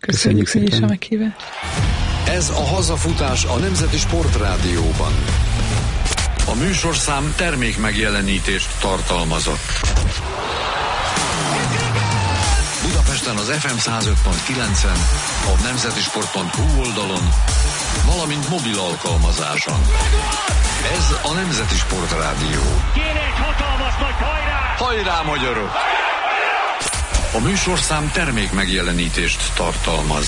Köszönjük szépen a meghívást. Ez a Hazafutás a Nemzeti Sportrádióban. A műsorszám termék megjelenítést tartalmazott. Budapesten az FM 105.9-en, a nemzetisport.hu oldalon, valamint mobil alkalmazáson. Ez a Nemzeti Sportrádió. Kéne egy hatalmas nagy hajrá! Hajrá, magyarok! A műsorszám termék megjelenítést tartalmaz.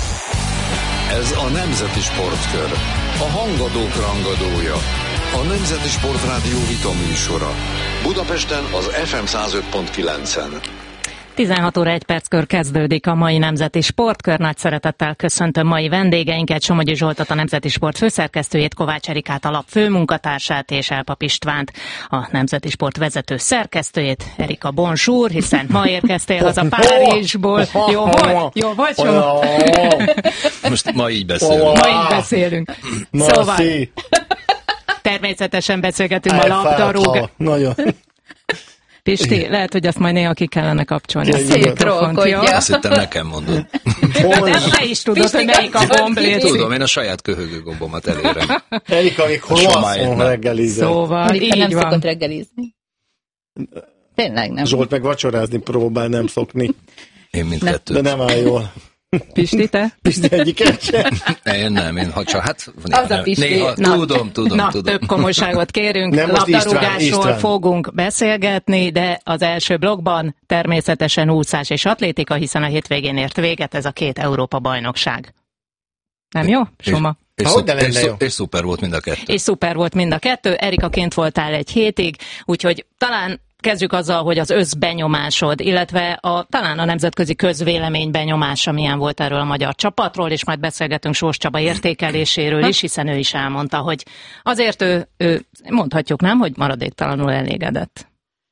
Ez a Nemzeti Sportkör. A hangadók rangadója. A Nemzeti Sportrádió vitaműsora. Budapesten az FM 105.9-en. 16 óra 1 perckor kezdődik a mai Nemzeti Sportkör. Nagy szeretettel köszöntöm mai vendégeinket, Somogyi Zsoltot, a Nemzeti Sport főszerkesztőjét, Kovács Erikát, a lap főmunkatársát, és Elpap Istvánt, a Nemzeti Sport vezető szerkesztőjét. Erika, bonjour, hiszen ma érkeztél haza Párizsból. Jó vagy, Soma? Most ma így beszélünk. Ma így beszélünk. Szóval természetesen beszélgetünk a labdarúgásról. Nagyon. Pisti, lehet, hogy azt majd néha ki kellene kapcsolni. Szétrókodja. Azt hittem, nekem mondod. Te is tudod, hogy melyik a gomb, létszik. Tudom, én a saját köhögő gombomat elérem. Erika, még hol alszom reggelizel? Szóval, Erika nem így van. szokott reggelizni. Tényleg nem. Zsolt meg vacsorázni próbál, nem szokni. Én mindkettőt. De nem áll jól. Pisti, te? Pisti egyiket sem. Én nem, én ha csak, hát Az a Pisti. néha, tudom. Több komolyságot kérünk, Nem, most labdarúgásról István. fogunk beszélgetni, de az első blogban természetesen úszás és atlétika, hiszen a hétvégén ért véget ez a 2 Európa-bajnokság. Nem jó, Soma? És szuper volt mind a kettő. És szuper volt mind a kettő. Erikaként voltál egy hétig, úgyhogy talán kezdjük azzal, hogy az összbenyomásod, illetve talán a nemzetközi közvélemény benyomása milyen volt erről a magyar csapatról, és majd beszélgetünk Sós Csaba értékeléséről is, hiszen ő is elmondta, hogy azért ő mondhatjuk, nem, hogy maradéktalanul elégedett.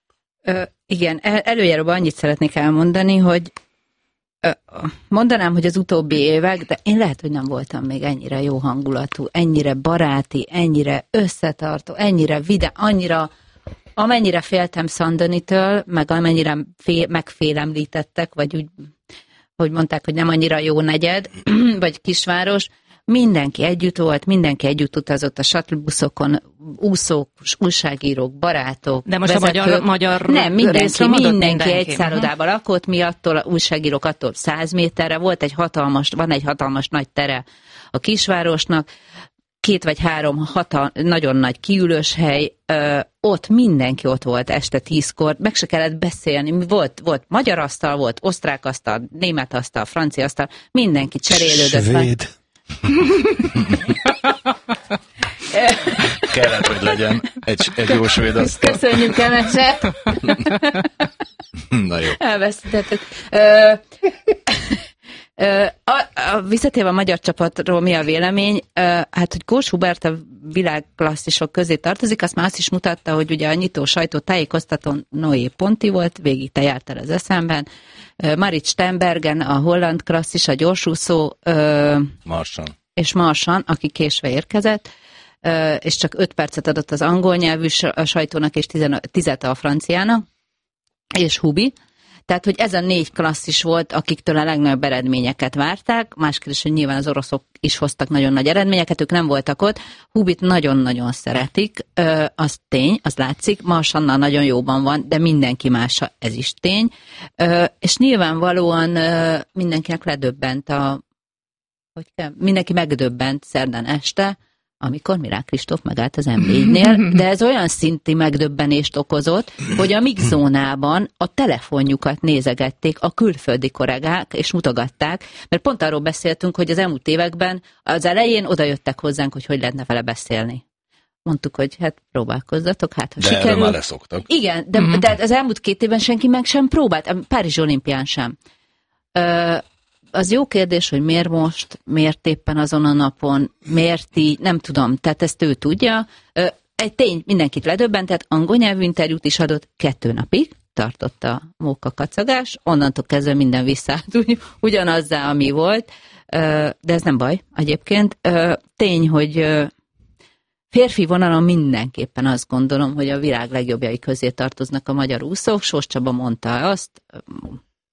Igen, előjáróban annyit szeretnék elmondani, hogy mondanám, hogy az utóbbi évek, de én lehet, hogy nem voltam még ennyire jó hangulatú, ennyire baráti, ennyire összetartó, ennyire annyira amennyire féltem Szandonitől, meg amennyire megfélemlítettek, vagy úgy, hogy mondták, hogy nem annyira jó negyed, vagy kisváros, mindenki együtt volt, mindenki együtt utazott a shuttle-buszokon, úszók, újságírók, barátok, de most vezetők. a magyar nem, mindenki egy szállodában lakott, mi attól, a újságírók attól 100 méterre, van egy hatalmas nagy tere a kisvárosnak, 2 vagy 3 nagyon nagy kiülős hely, ott mindenki ott volt este 10-kor, meg se kellett beszélni, volt magyar asztal, volt osztrák asztal, német asztal, francia asztal, mindenki cserélődött. Svéd. Kellett, hogy legyen egy jó svéd asztal. Köszönjük, Emese! Na jó. Elvesztettük. Visszatérve a magyar csapatról mi a vélemény? Hát, hogy Kós Hubert a világklasszisok közé tartozik, azt már azt is mutatta, hogy ugye a nyitó sajtó tájékoztatón Noé Ponti volt, végig te jártál az eszemben, Marit Sternbergen, a holland klasszis, a gyorsúszó, és Marsan, aki késve érkezett, és csak 5 percet adott az angol nyelvű sajtónak, és 10 a franciának, és Hubi. Tehát, hogy ez a 4 klasszis volt, akiktől a legnagyobb eredményeket várták, másképp is, hogy nyilván az oroszok is hoztak nagyon nagy eredményeket, ők nem voltak ott. Hubit nagyon-nagyon szeretik, az tény, az látszik, Marsannal nagyon jóban van, de mindenki mása, ez is tény. És nyilvánvalóan mindenkinek ledöbbent mindenki megdöbbent szerdán este, amikor Mirák Kristóf megállt az M4-nél, de ez olyan szinti megdöbbenést okozott, hogy a mixzónában a telefonjukat nézegették a külföldi kollégák, és mutogatták, mert pont arról beszéltünk, hogy az elmúlt években az elején oda jöttek hozzánk, hogy lehetne vele beszélni. Mondtuk, hogy hát próbálkozzatok, hát ha sikerül. De erről már leszoktak. Igen, de az elmúlt 2 évben senki meg sem próbált, a Párizsi olimpián sem. Az jó kérdés, hogy miért most, miért éppen azon a napon, miért így, nem tudom, tehát ezt ő tudja. Egy tény, mindenkit ledöbbentett, angol nyelvű interjút is adott 2 napig, tartott a móka kacagás, onnantól kezdve minden visszaállt ugyanazzá, ami volt, de ez nem baj egyébként. Tény, hogy férfi vonalon mindenképpen azt gondolom, hogy a világ legjobbjai közé tartoznak a magyar úszók. Sós Csaba mondta azt,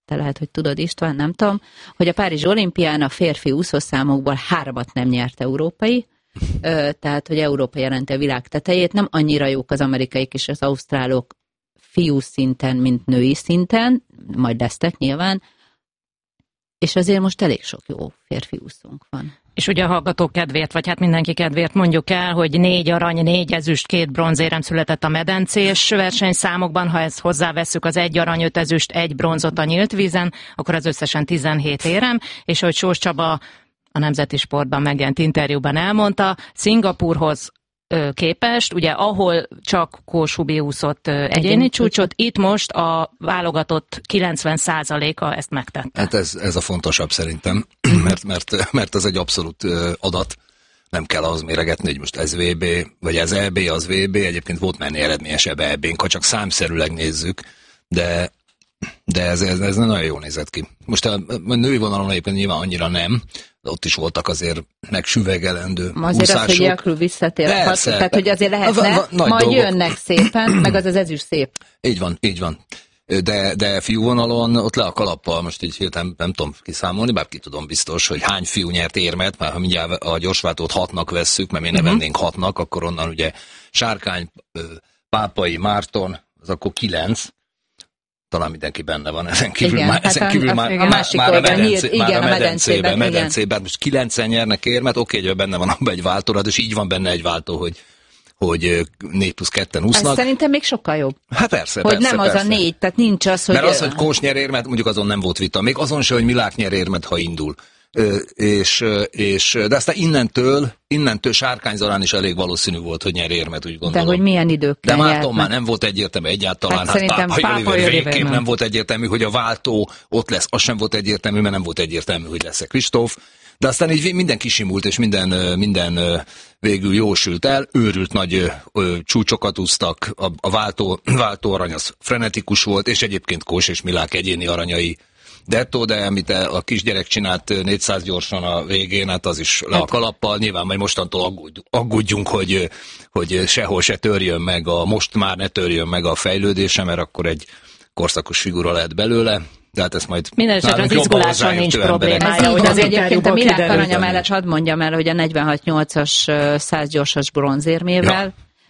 te lehet, hogy tudod István, nem tudom, hogy a Párizsi olimpián a férfi úszószámokból 3-at nem nyert európai, tehát, hogy Európa jelenti a világ tetejét, nem annyira jók az amerikaiak és az ausztrálok fiú szinten, mint női szinten, majd lesztek nyilván, és azért most elég sok jó férfi úszónk van. És ugye a hallgatók kedvéért, vagy hát mindenki kedvéért mondjuk el, hogy 4 arany, 4 ezüst, 2 bronzérem született a medencés versenyszámokban. Ha ezt hozzávesszük az 1 arany, 5 ezüst, 1 bronzot a nyílt vízen, akkor az összesen 17 érem, és ahogy Sós Csaba a Nemzeti Sportban megjelent interjúban elmondta, Szingapúrhoz képest, ugye ahol csak Kós Hubi úszott egyéni csúcsot, itt most a válogatott 90%-a ezt megtette. Hát ez a fontosabb szerintem, mert ez egy abszolút adat. Nem kell ahhoz méregetni, hogy most ez VB, vagy ez EB, az VB. Egyébként volt menni eredményesebb EB-nk, ha csak számszerűleg nézzük, de ez nagyon jól nézett ki. Most a női vonalon egyébként nyilván annyira nem, de ott is voltak azért megsüvegelendő azért úszások. Az, hogy Jakru visszatér. Tehát, hogy azért lehetne, majd dolgok. Jönnek szépen, meg az ezüst szép. Így van. De fiú vonalon ott le a kalappal, most így hirtelen nem tudom kiszámolni, bár ki tudom biztos, hogy hány fiú nyert érmet, már ha mindjárt a gyorsváltót 6-nak vesszük, mert mi ne vennénk 6-nak, akkor onnan ugye Sárkány, Pápai, Márton, az akkor 9, talán mindenki benne van, ezen kívül igen, már a medencében. Most 9-en nyernek érmet, oké, hogy benne van abban egy váltórad, és így van benne egy váltó, hogy 4+2 úsznak. Ez szerintem még sokkal jobb. Hát persze. Hogy nem az a 4, tehát nincs az, hogy... Mert az, hogy Kós nyer érmet, mondjuk azon nem volt vita. Még azon se, hogy Milák nyer érmet, ha indul. De aztán innentől Sárkány Zorán is elég valószínű volt, hogy nyer érmet, úgy gondolom. De hogy milyen időkkel de Márton már nem volt egyértelmű egyáltalán. Hát Pápai végképp nem volt egyértelmű, hogy a váltó ott lesz. Az sem volt egyértelmű, mert nem volt egyértelmű, hogy lesz-e Kristóf. De aztán így minden kisimult, és minden végül jósült el. Őrült nagy csúcsokat úsztak. A váltó arany az frenetikus volt, és egyébként Kós és Milák egyéni aranyai dettó, de amit a kisgyerek csinált 400 gyorsan a végén, hát az is le a kalappal. Nyilván majd mostantól aggódjunk, hogy sehol se törjön meg, most már ne törjön meg a fejlődése, mert akkor egy korszakos figura lehet belőle. De hát ezt majd mindenesetre az izgulással nincs problémája. Hogy az egyébként a Milák aranya mellett hadd mondjam el, hogy a 46-8-as 100 gyorsos bronzérmével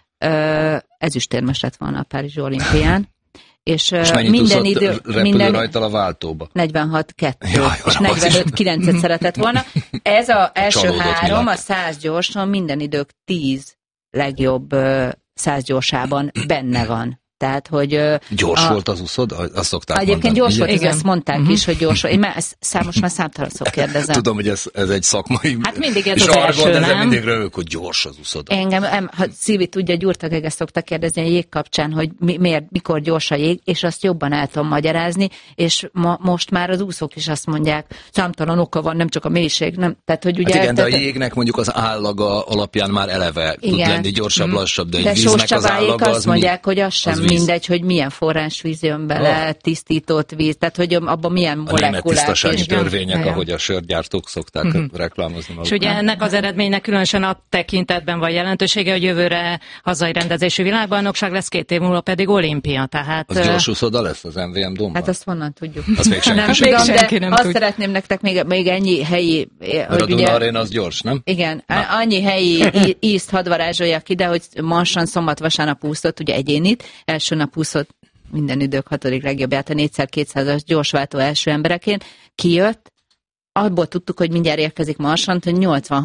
ezüstérmes lett volna a Párizsi olimpián. És minden idő rajta a váltóba? 46-2, és 45-9-et szeretett volna. Ez az első 3, a 100 gyorsan minden idők 10 legjobb 100 gyorsában benne van. Tehát, hogy... Gyors volt az úszod? Azt szokták egyébként mondani. Gyors volt, ezt mondták is, hogy gyors volt. Én már számtalan szok kérdezem. Tudom, hogy ez egy szakmai... Hát mindig ez az első, de nem? mindig rövök, hogy gyors az úszod. Engem, ha Szilvi tudja, Gyurtag szoktak kérdezni a jég kapcsán, hogy mikor gyors a jég, és azt jobban el tudom magyarázni, és most már az úszók is azt mondják, számtalan oka van, nem csak a mélység, nem. Tehát, hogy ugye... Hát igen, de a jégnek mondjuk az állaga alapján már eleve tud lenni gyorsabb, lassabb, de egy víznek az állaga az mondják, hogy az sem mindegy, hogy milyen forrásvíz jön bele, tisztított víz, tehát hogy abban milyen molekulák. A német tisztasági törvények, ahogy a sörgyártók szokták reklámozni magukat. És ugye ennek az eredménynek különösen a tekintetben van jelentősége, hogy jövőre hazai rendezésű világbajnokság lesz, 2 év múlva pedig olimpia, tehát... Az gyorsúszoda lesz az MVM Domban? Hát azt honnan tudjuk. Azt még senki nem sem. Tudom, de azt szeretném nektek még ennyi helyi... Mert a Duna Arena az gyors, nem? Igen, annyi helyi ízt hadd varázsoljak ide, hogy Marsan szombat-vasárnap úszott, ugye egyénit, első nap úszott minden idők 6. legjobbját a 4x200-as gyorsváltó első embereként, kijött, abból tudtuk, hogy mindjárt érkezik Marsant, hogy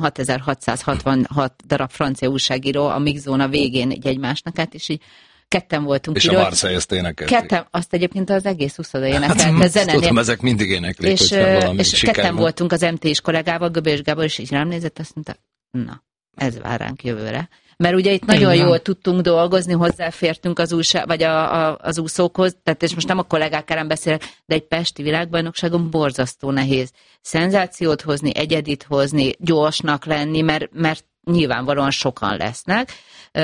86.666 darab francia újságíró a mixzóna végén így egymásnak át, és így ketten voltunk. És a Marseille ezt énekelték. Ketten, azt egyébként az egész úszoda énekelte. Tudom, ezek mindig éneklik, és ketten voltunk az MT-s kollégával, Göbés Gábor, és így rám nézett, azt mondta, na, ez vár ránk jövőre. Mert ugye itt nagyon jól tudtunk dolgozni, hozzáfértünk az az úszókhoz, tehát és most nem a kollégák ellen beszélek, de egy pesti világbajnokságon borzasztó nehéz szenzációt hozni, egyedit hozni, gyorsnak lenni, mert nyilvánvalóan sokan lesznek.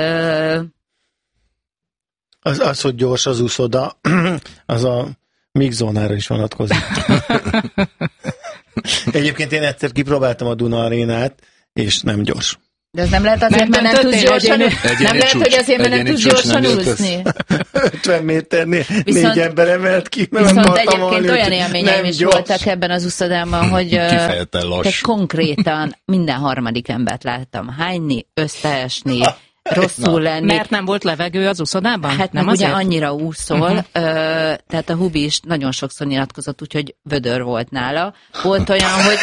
Az, hogy gyors az úszoda, az a mixzónára is vonatkozik. Egyébként én egyszer kipróbáltam a Duna Arénát, és nem gyors. De ez nem lehet azért, mert nem tudsz gyorsan úszni. Nem lehet, hogy azért, mert nem tudsz gyorsan úszni. 50 méternél 4 ember emelt ki, mert viszont egyébként olyan élményeim is voltak ebben az úszodában, hogy te konkrétan minden harmadik embert láttam hányni, összeesni, rosszul lenni. Mert nem volt levegő az úszodában? Hát nem ugye annyira úszol, tehát a Hubi is nagyon sokszor nyilatkozott, úgyhogy vödör volt nála. Volt olyan, hogy...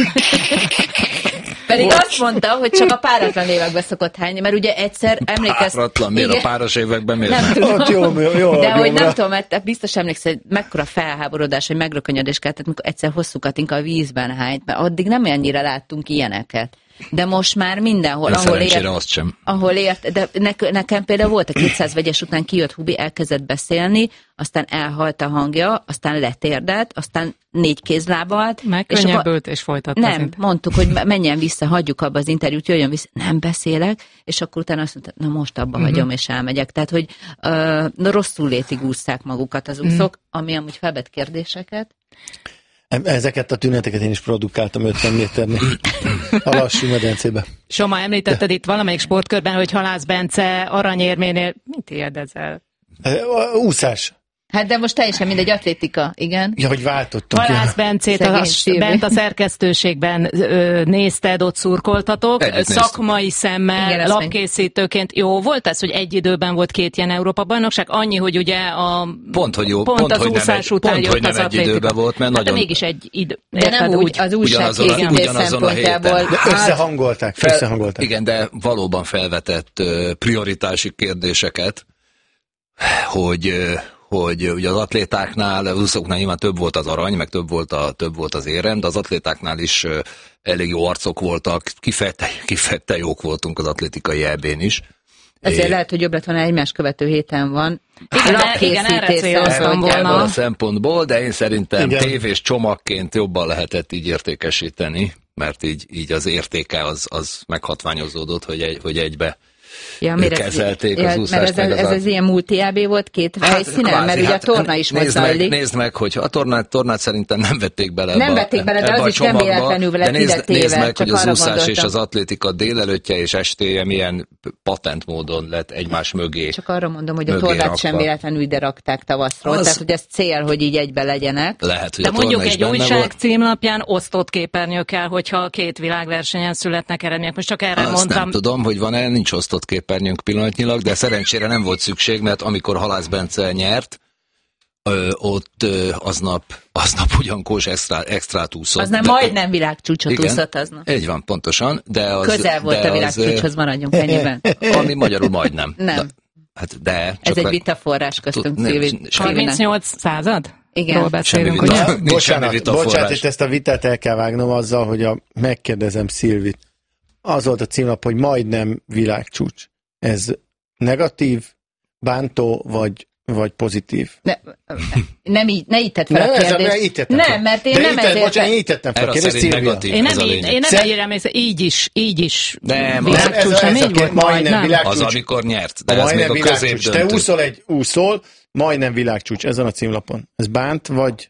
Pedig azt mondta, hogy csak a páratlan években szokott hányni, mert ugye egyszer emlékeztem... Páratlan, miért a páros években miért? Nem tudom. Jó, de hogy nem tudom, mert biztos emlékszel, hogy mekkora felháborodás, hogy megrökönyödés kellett, mikor egyszer hosszú Katinka a vízben hányt, mert addig nem ennyire láttunk ilyeneket. De most már mindenhol, ahol ért, de nekem például volt a 200 vegyes után kijött Hubi, elkezdett beszélni, aztán elhalt a hangja, aztán letérdelt, aztán 4 kézlábalt. Megkönnyebbült és folytatta. Nem, mondtuk, hogy menjen vissza, hagyjuk abba az interjút, jöjjön vissza, nem beszélek, és akkor utána azt mondta, na most abba hagyom és elmegyek. Tehát, hogy rosszul létig ússzák magukat az úszók, ami amúgy felvet kérdéseket. Ezeket a tüneteket én is produkáltam 50 méternél a lassú medencébe. Soma, említetted itt valamelyik sportkörben, hogy Halász Bence aranyérménél. Mit érdezel? Úszás. Hát de most teljesen mindegy, atlétika, igen. Ja, hogy váltottunk. Halász Bencét bent a szerkesztőségben nézted, ott szurkoltatok. Szakmai szemmel, igen, lapkészítőként. Jó, volt ez, hogy egy időben volt 2 ilyen Európa-bajnokság? Annyi, hogy ugye a pont az úszás után jött az atlétika. Egy időben volt, mert nagyon... De mégis egy idő. De nem úgy, az újságkészítés szempontjából. Összehangolták. Igen, de valóban felvetett prioritási kérdéseket, hogy ugye az atlétáknál, az úszóknál nyilván több volt az arany, meg több volt az érem, de az atlétáknál is elég jó arcok voltak, kifejezetten jók voltunk az atlétikai EB-n is. Ezért lehet, hogy jobb lett volna egymás követő héten van. Igen, erre céloztam volna. A szempontból, de én szerintem tévés csomagként jobban lehetett így értékesíteni, mert így az értéke az meghatványozódott, hogy egybe kezelték az úszást. Mert ez az ilyen multi-EB volt 2 helyszínen, mert ugye a torna is most zajlik. Nézd meg, hogy a tornát szerintem nem vették bele nem vették bele, de az is nem véletlenül vele fizetével. Nézd meg, hogy az úszás és az atlétika délelőttje és estéje milyen patent módon lett egymás mögé. Csak arra mondom, hogy a tornát sem véletlenül ide rakták tavaszról. Tehát, hogy ez cél, hogy így egybe legyenek. Lehet, hogy de mondjuk egy újság címlapján osztott képernyő kell, hogyha 2 világversenyen születnek eredmények. Most csak erre mondtam. Nem tudom, hogy van-e, nincs osztott képernyőnk pillanatnyilag, de szerencsére nem volt szükség, mert amikor Halász Bence nyert, ott aznap ugyan Kós extrát úszott. Az nem majdnem világcsúcsot úszott aznap. Így van, pontosan. De az, közel volt a világcsúcshoz, maradjunk ennyiben. Ami magyarul majdnem. Nem. De ez egy vitaforrás köztünk, Szilvi. 38 század? Igen. Beszélünk, ugye? Bocsánat, itt ezt a vitát el kell vágnom azzal, hogy megkérdezem Szilvit. Az volt a címlap, hogy majdnem világcsúcs. Ez negatív, bántó, vagy pozitív? Ne így tett fel a kérdést. Nem, mert én nem ezért... Bocsánat, én így tettem fel a kérdést, Szilvia. Én nem így emlékszem, így is nem, világcsúcs, nem így volt? Majdnem világcsúcs. Az, amikor nyert, de ez még a középdöntő. Te úszol, majdnem világcsúcs ezen a címlapon. Ez bánt, vagy...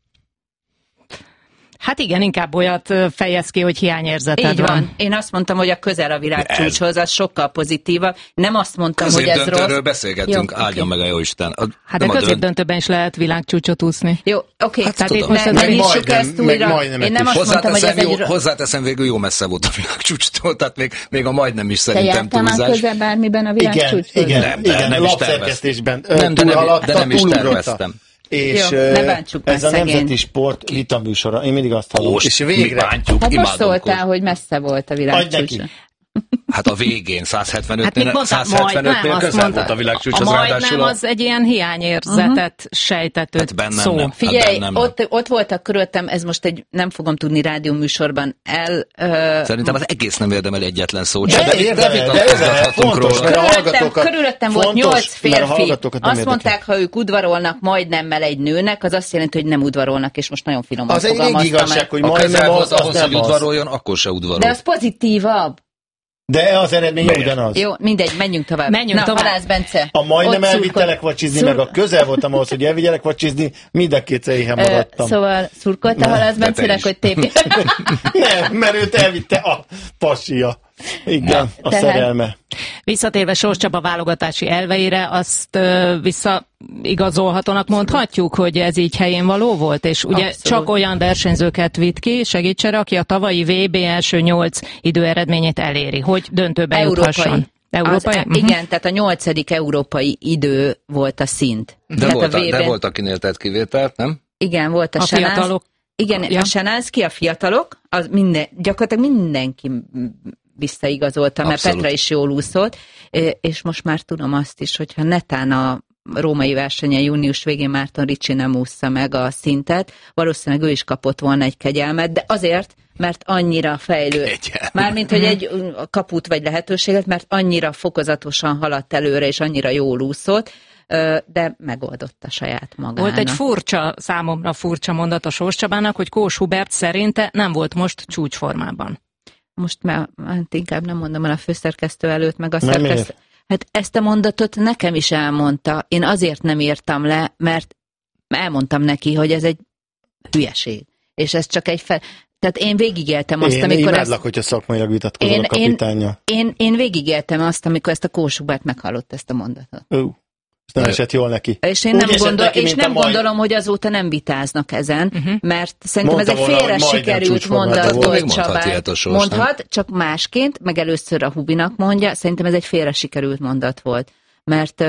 Hát igen, inkább olyat fejez ki, hogy hiányérzeted van. Én azt mondtam, hogy a közel a világcsúcshoz, az sokkal pozitívabb. Nem azt mondtam, hogy ez rossz. Erről beszélgettünk, áldjon meg a jóisten. Hát a középdöntőben is lehet világcsúcsot úszni. Jó, oké. Hát tehát itt most ne nyissuk ezt újra. Én nem azt mondtam, hogy ez egy... Hozzáteszem, végül jó messze volt a világcsúcstól, tehát még a majdnem is szerintem túlzás. Te jártál már közel bármiben a világcsúcshoz? Igen, lapszerkesztésben. De nem is terveztem. És jó, ez a Nemzeti Sport vitaműsora. Én mindig azt hallom. És végre bántjuk, hát most szóltál, hogy messze volt a világcsúcs. Hát a végén 175-nél közel volt a világcsúcs. A majdnem az egy ilyen hiányérzetet sejtető szó. Figyelj, ott voltak körülöttem, ez most nem fogom tudni rádióműsorban Szerintem az egész nem érdemel egyetlen szót. De fontos, mert a hallgatókat... Körülöttem volt 8 férfi. Azt mondták, ha ők udvarolnak majdnemmel egy nőnek, az azt jelenti, hogy nem udvarolnak, és most nagyon finoman fogalmaztam. Az egy igazság, hogy majdnem az hogy udvaroljon, akkor se udvarol. De az pozitívabb. De az eredmény ugyanaz. Jó, mindegy, menjünk tovább. Halász Bence. A majdnem elvittelek vacsizni, meg a közel voltam ahhoz, hogy elvigyelek vacsizni, mind a kétszer éhen maradtam. Szóval szurkoltál Halász Bencének, hogy tépi? Nem, mert őt elvitte a pasia. Igen, a szerelme. Visszatérve Sós Csaba válogatási elveire, azt visszaigazolhatónak mondhatjuk, hogy ez így helyén való volt, és ugye abszolút. Csak olyan versenyzőket vitt ki, segítsere, aki a tavalyi VB első 8 időeredményét eléri, hogy döntőbe juthasson. Európai? Igen, tehát a 8. európai idő volt a szint. De volt akinél tett kivételt, nem? Igen, volt a fiatalok. Igen, ja. A Senánszky, a fiatalok, gyakorlatilag mindenki visszaigazolta, mert Petra is jól úszott, és most már tudom azt is, hogyha netán a római versenyen június végén Márton Ricci nem ússza meg a szintet, valószínűleg ő is kapott volna egy kegyelmet, de azért, mert annyira mármint, hogy egy kaput vagy lehetőséget, mert annyira fokozatosan haladt előre, és annyira jól úszott, de megoldotta saját magának. Volt egy számomra furcsa mondat a Sós Csabának, hogy Kós Hubert szerinte nem volt most csúcsformában. Most már inkább nem mondom el a főszerkesztő előtt, meg a szerkesztő. Hát ezt a mondatot nekem is elmondta. Én azért nem írtam le, mert elmondtam neki, hogy ez egy hülyeség. És ez csak egy Tehát én végigéltem azt, amikor... Én imádlak, hogyha szakmailag vitatkozol a kapitánnyal. Én végigéltem azt, amikor ezt a Kós Hubert meghallott ezt a mondatot. Ez nem esett jól neki. És én nem gondolom, hogy azóta nem vitáznak ezen, mert szerintem ez egy félre sikerült mondat volt Csabán. Mondhat, csak másként, meg először a Hubinak mondja, szerintem ez egy félre sikerült mondat volt. Mert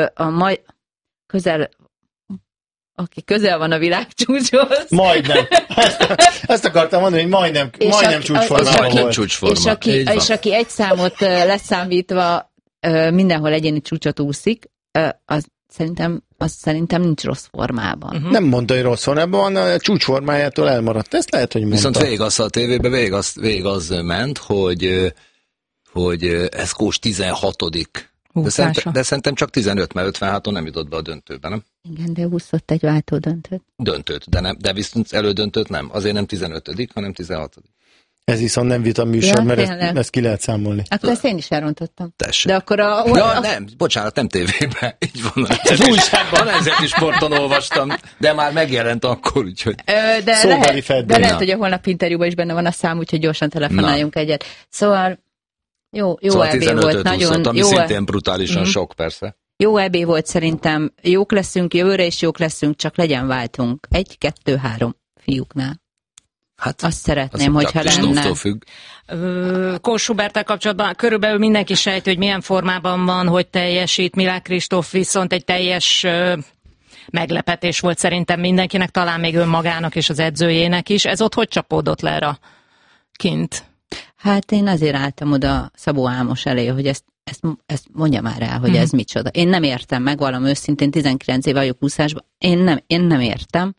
aki közel van a világcsúcshoz. Majdnem. Ezt akartam mondani, hogy majdnem csúcsformában volt. És aki egy számot leszámítva mindenhol egyéni csúcsot úszik, az szerintem nincs rossz formában. Nem mondta, hogy rossz formában van, a csúcsformájától elmaradt. Ezt lehet, hogy mondta. Viszont végig az a tévében, végig az ment, hogy ez Kós 16. De szerintem csak 15, mert 56-on nem jutott be a döntőbe, nem? Igen, de úszott egy váltó döntőt. De viszont elődöntőt nem. Azért nem 15, hanem 16. Ez viszont nem vita műsor, mert ezt ki lehet számolni. Akkor ezt én is elrontottam. Tessék. De akkor nem, bocsánat, nem tévében. Így van. A Nemzeti Sporton olvastam, de már megjelent akkor, úgyhogy... De lehet, hogy a holnap interjúban is benne van a szám, úgyhogy gyorsan telefonáljunk egyet. Szóval jó EB volt. Nagyon ami szintén brutálisan sok, persze. Jó EB volt szerintem. Jók leszünk, jövőre is jók leszünk, csak legyen váltunk. 1, 2, 3 fiúknál. Hát, azt szeretném, hogyha lenne. Kós Huberttel kapcsolatban körülbelül mindenki sejti, hogy milyen formában van, hogy teljesít. Milák Kristóf viszont egy teljes meglepetés volt szerintem mindenkinek, talán még önmagának és az edzőjének is. Ez ott hogy csapódott le erre kint? Hát én azért álltam oda Szabó Ámos elé, hogy ezt mondja már el, hogy ez micsoda. Én nem értem meg, valami őszintén 19 éve vagyok úszásban. Én nem értem.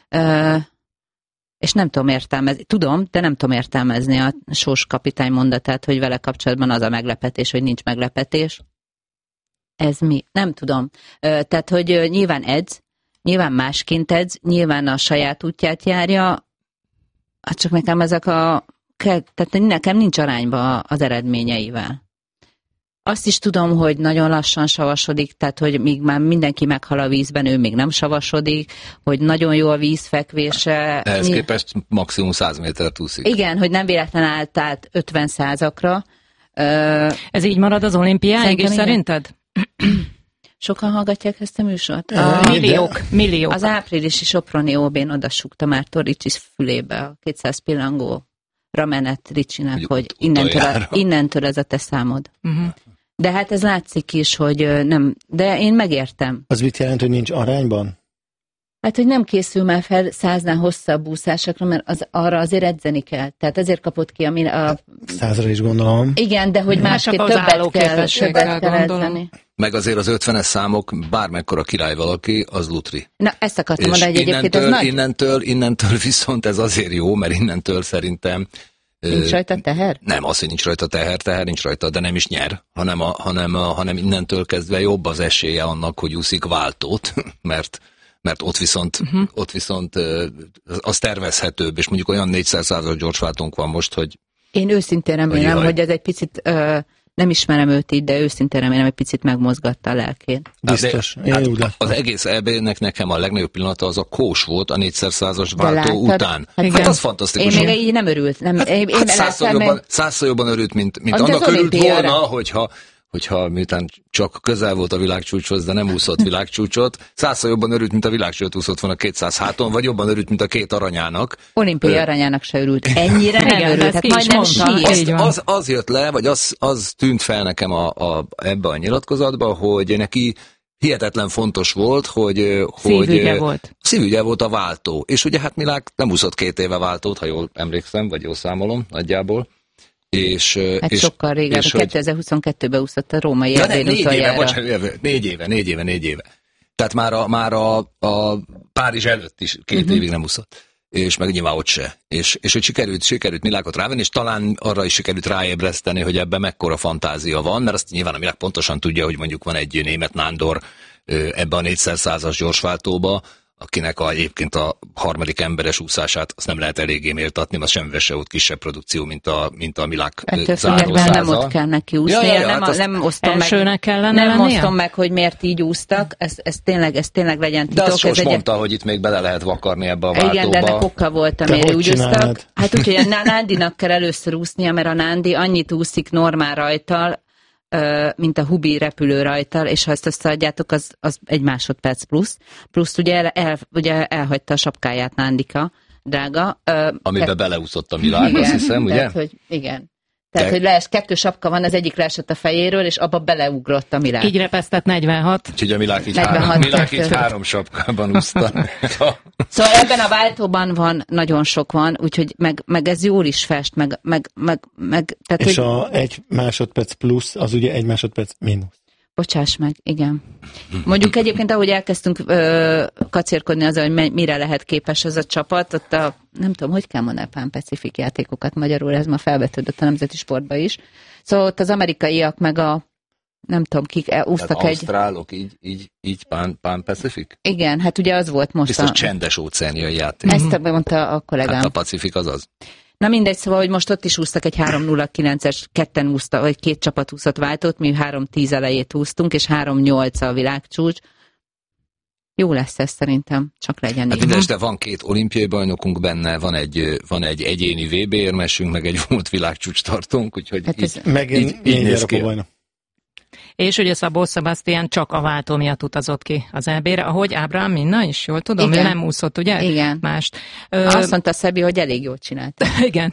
És nem tudom értelmezni. Tudom, de nem tudom értelmezni a Sós kapitány mondatát, hogy vele kapcsolatban az a meglepetés, hogy nincs meglepetés. Ez mi? Nem tudom. Tehát, hogy nyilván edz, nyilván másként edz, nyilván a saját útját járja, hát csak nekem tehát nekem nincs arányba az eredményeivel. Azt is tudom, hogy nagyon lassan savasodik, tehát hogy míg már mindenki meghal a vízben, ő még nem savasodik, hogy nagyon jó a vízfekvése. Ehhez képest maximum 100 métert úszik. Igen, hogy nem véletlen állt át 50 százakra. Ez így marad az olimpiáig is szerinted? Sokan hallgatják ezt a műsort? Milliók. Az áprilisi Soproni OB-n odasúgta már Ricsi fülébe a 200 pillangóra menet Ricsinek, hogy innentől ez a te számod. De hát ez látszik is, hogy nem, de én megértem. Az mit jelent, hogy nincs arányban? Hát, hogy nem készül már fel 100-nál hosszabb úszásokra, mert arra azért edzeni kell. Tehát ezért kapott ki a 100-ra is gondolom. Igen, de hogy másképp többet kell edzeni. Meg azért az 50-es számok, bármekkora király valaki, az lutri. Na, ezt akartam mondani, hogy egyébként ez nagy. Innentől viszont ez azért jó, mert innentől szerintem... Nincs rajta teher? Nem, az, hogy nincs rajta teher nincs rajta, de nem is nyer, hanem innentől kezdve jobb az esélye annak, hogy úszik váltót, mert ott viszont az tervezhetőbb, és mondjuk olyan 400-as gyorsváltónk van most, hogy... Én őszintén remélem, hogy ez egy picit Nem ismerem őt így, de őszintén remélem, egy picit megmozgatta a lelkén. Biztos. Az egész EB-nek nekem a legnagyobb pillanata az a Kós volt a 4x100-as váltó után. Hát az fantasztikus. Én még így nem örült. Százszor jobban örült, mint annak örült volna, hogyha miután csak közel volt a világcsúcshoz, de nem úszott világcsúcsot, 100-szor jobban örült, mint a világcsúcsot úszott volna 200 háton, vagy jobban örült, mint a 2 aranyának. Olimpiai aranyának se örült. Ennyire nem örült. Hát majdnem sír. Az jött le, vagy az tűnt fel nekem ebbe a nyilatkozatba, hogy neki hihetetlen fontos volt, hogy szívügye volt a váltó. És ugye hát Milák nem úszott 2 éve váltót, ha jól emlékszem, vagy jól számolom nagyjából. Sokkal régen, 2022-ben úszott a római Erdély utoljára. 4 éve. Tehát már a Párizs előtt is 2 évig nem úszott. És meg nyilván ott se. És hogy sikerült Milákot rávenni, és talán arra is sikerült ráébreszteni, hogy ebben mekkora fantázia van, mert azt nyilván a Milák pontosan tudja, hogy mondjuk van egy német Nándor ebbe a 4x100-as gyorsváltóba, akinek egyébként a harmadik emberes úszását azt nem lehet eléggé méltatni, mert semmivel se ott kisebb produkció, mint a Milák zárószáza. Nem ott kell neki úszni. Nem osztom meg, hogy miért így úsztak. Ez tényleg legyen titok. De azt Sos mondta, hogy itt még bele lehet vakarni ebbe a váltóba. Igen, de ennek oka volt, amire úgy úsztak. Hát úgyhogy a Nándinak kell először úsznia, mert a Nándi annyit úszik normál rajtal, mint a Hubi repülő rajtal, és ha ezt összeadjátok, az 1 másodperc plusz. Plusz ugye elhagyta a sapkáját Nándika, drága. Amiben beleúszott a Milák, azt hiszem, ugye? Igen. Tehát, hogy 2 sapka van, az egyik leesett a fejéről, és abba beleugrott a Milák. Így repesztett 46. Úgyhogy a Milák így 3 sapkában úszta. Szóval ebben a váltóban van, nagyon sok van, úgyhogy meg ez jól is fest, tehát, és a 1 másodperc plusz, az ugye 1 másodperc mínusz. Bocsáss meg, igen. Mondjuk egyébként, ahogy elkezdtünk kacérkodni azzal, hogy mire lehet képes ez a csapat, ott nem tudom, hogy kell mondani Pan Pacific játékokat magyarul, ez ma felvetődött a nemzeti sportba is. Szóval ott az amerikaiak meg nem tudom, kik úsztak egy... Ausztrálok, így Pan Pacific? Igen, hát ugye az volt most biztos csendes óceániai játék. Ezt mondta a kollégám. Hát a Pacific az. Na mindegy, szóval, hogy most ott is úsztak egy 3.09-es, 2 úszta, vagy 2 csapat úszott váltót, mi 3.10 elejét úsztunk, és 3.8 a világcsúcs. Jó lesz ez szerintem, csak legyen hát így. De van 2 olimpiai bajnokunk benne, van egy egyéni VB érmesünk, meg egy volt világcsúcs tartónk, úgyhogy hát így néz ki. És ugye Szabó Sebastian csak a váltó miatt utazott ki az EB-re, ahogy Ábrám Minna is, jól tudom, igen. Ő nem úszott, ugye? Igen. Mást. Azt mondta Szabi, hogy elég jól csinált. Igen.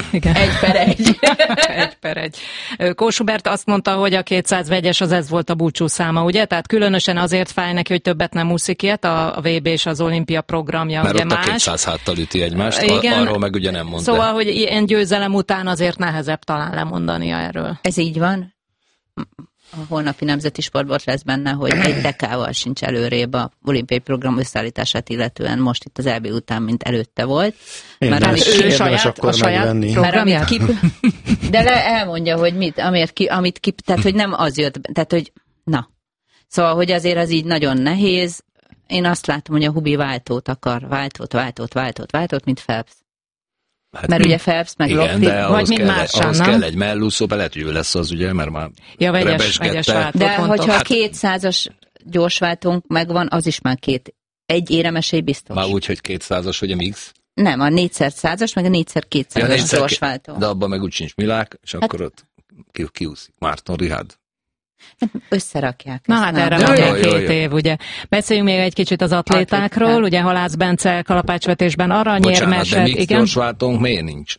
1/1. Kós Hubert azt mondta, hogy a 200 vegyes ez volt a búcsú száma, ugye? Tehát különösen azért fáj neki, hogy többet nem úszik ilyet, a VB és az olimpia programja, mert ugye ott más. A 200 háttal üti egymást, arról meg ugye nem mondta. Szóval, hogy ilyen győzelem után azért nehezebb talán lemondania erről. Ez így van? A holnapi nemzeti sportban lesz benne, hogy egy dekával sincs előrébb a olimpiai program összeállítását illetően most itt az EB után, mint előtte volt. Mert ő saját programját. De elmondja, hogy tehát hogy nem az jött, tehát hogy Szóval, hogy azért az így nagyon nehéz. Én azt látom, hogy a Hubi váltót akar, váltót, mint Phelps. Hát, mert ugye Phelps meg Lofti, vagy mint Mársa, ahhoz kell egy mellúszó, lehet, hogy ő lesz az, ugye, mert már vegyes váltó. De hogyha a 200-as gyorsváltónk megvan, az is már egy éremesély biztos. Már úgy, hogy 200-as, hogy a mix? Nem, a 4x100-as, meg a 4x200-as gyorsváltó. De abban meg úgy sincs Milák, és akkor ott kiúszik Márton Richard. Összerakják. Na hát erre van 2 év, ugye. Beszéljünk még egy kicsit az atlétákról, ugye Halász Bence kalapácsvetésben aranyérmes. De mix gyorsváltónk miért nincs?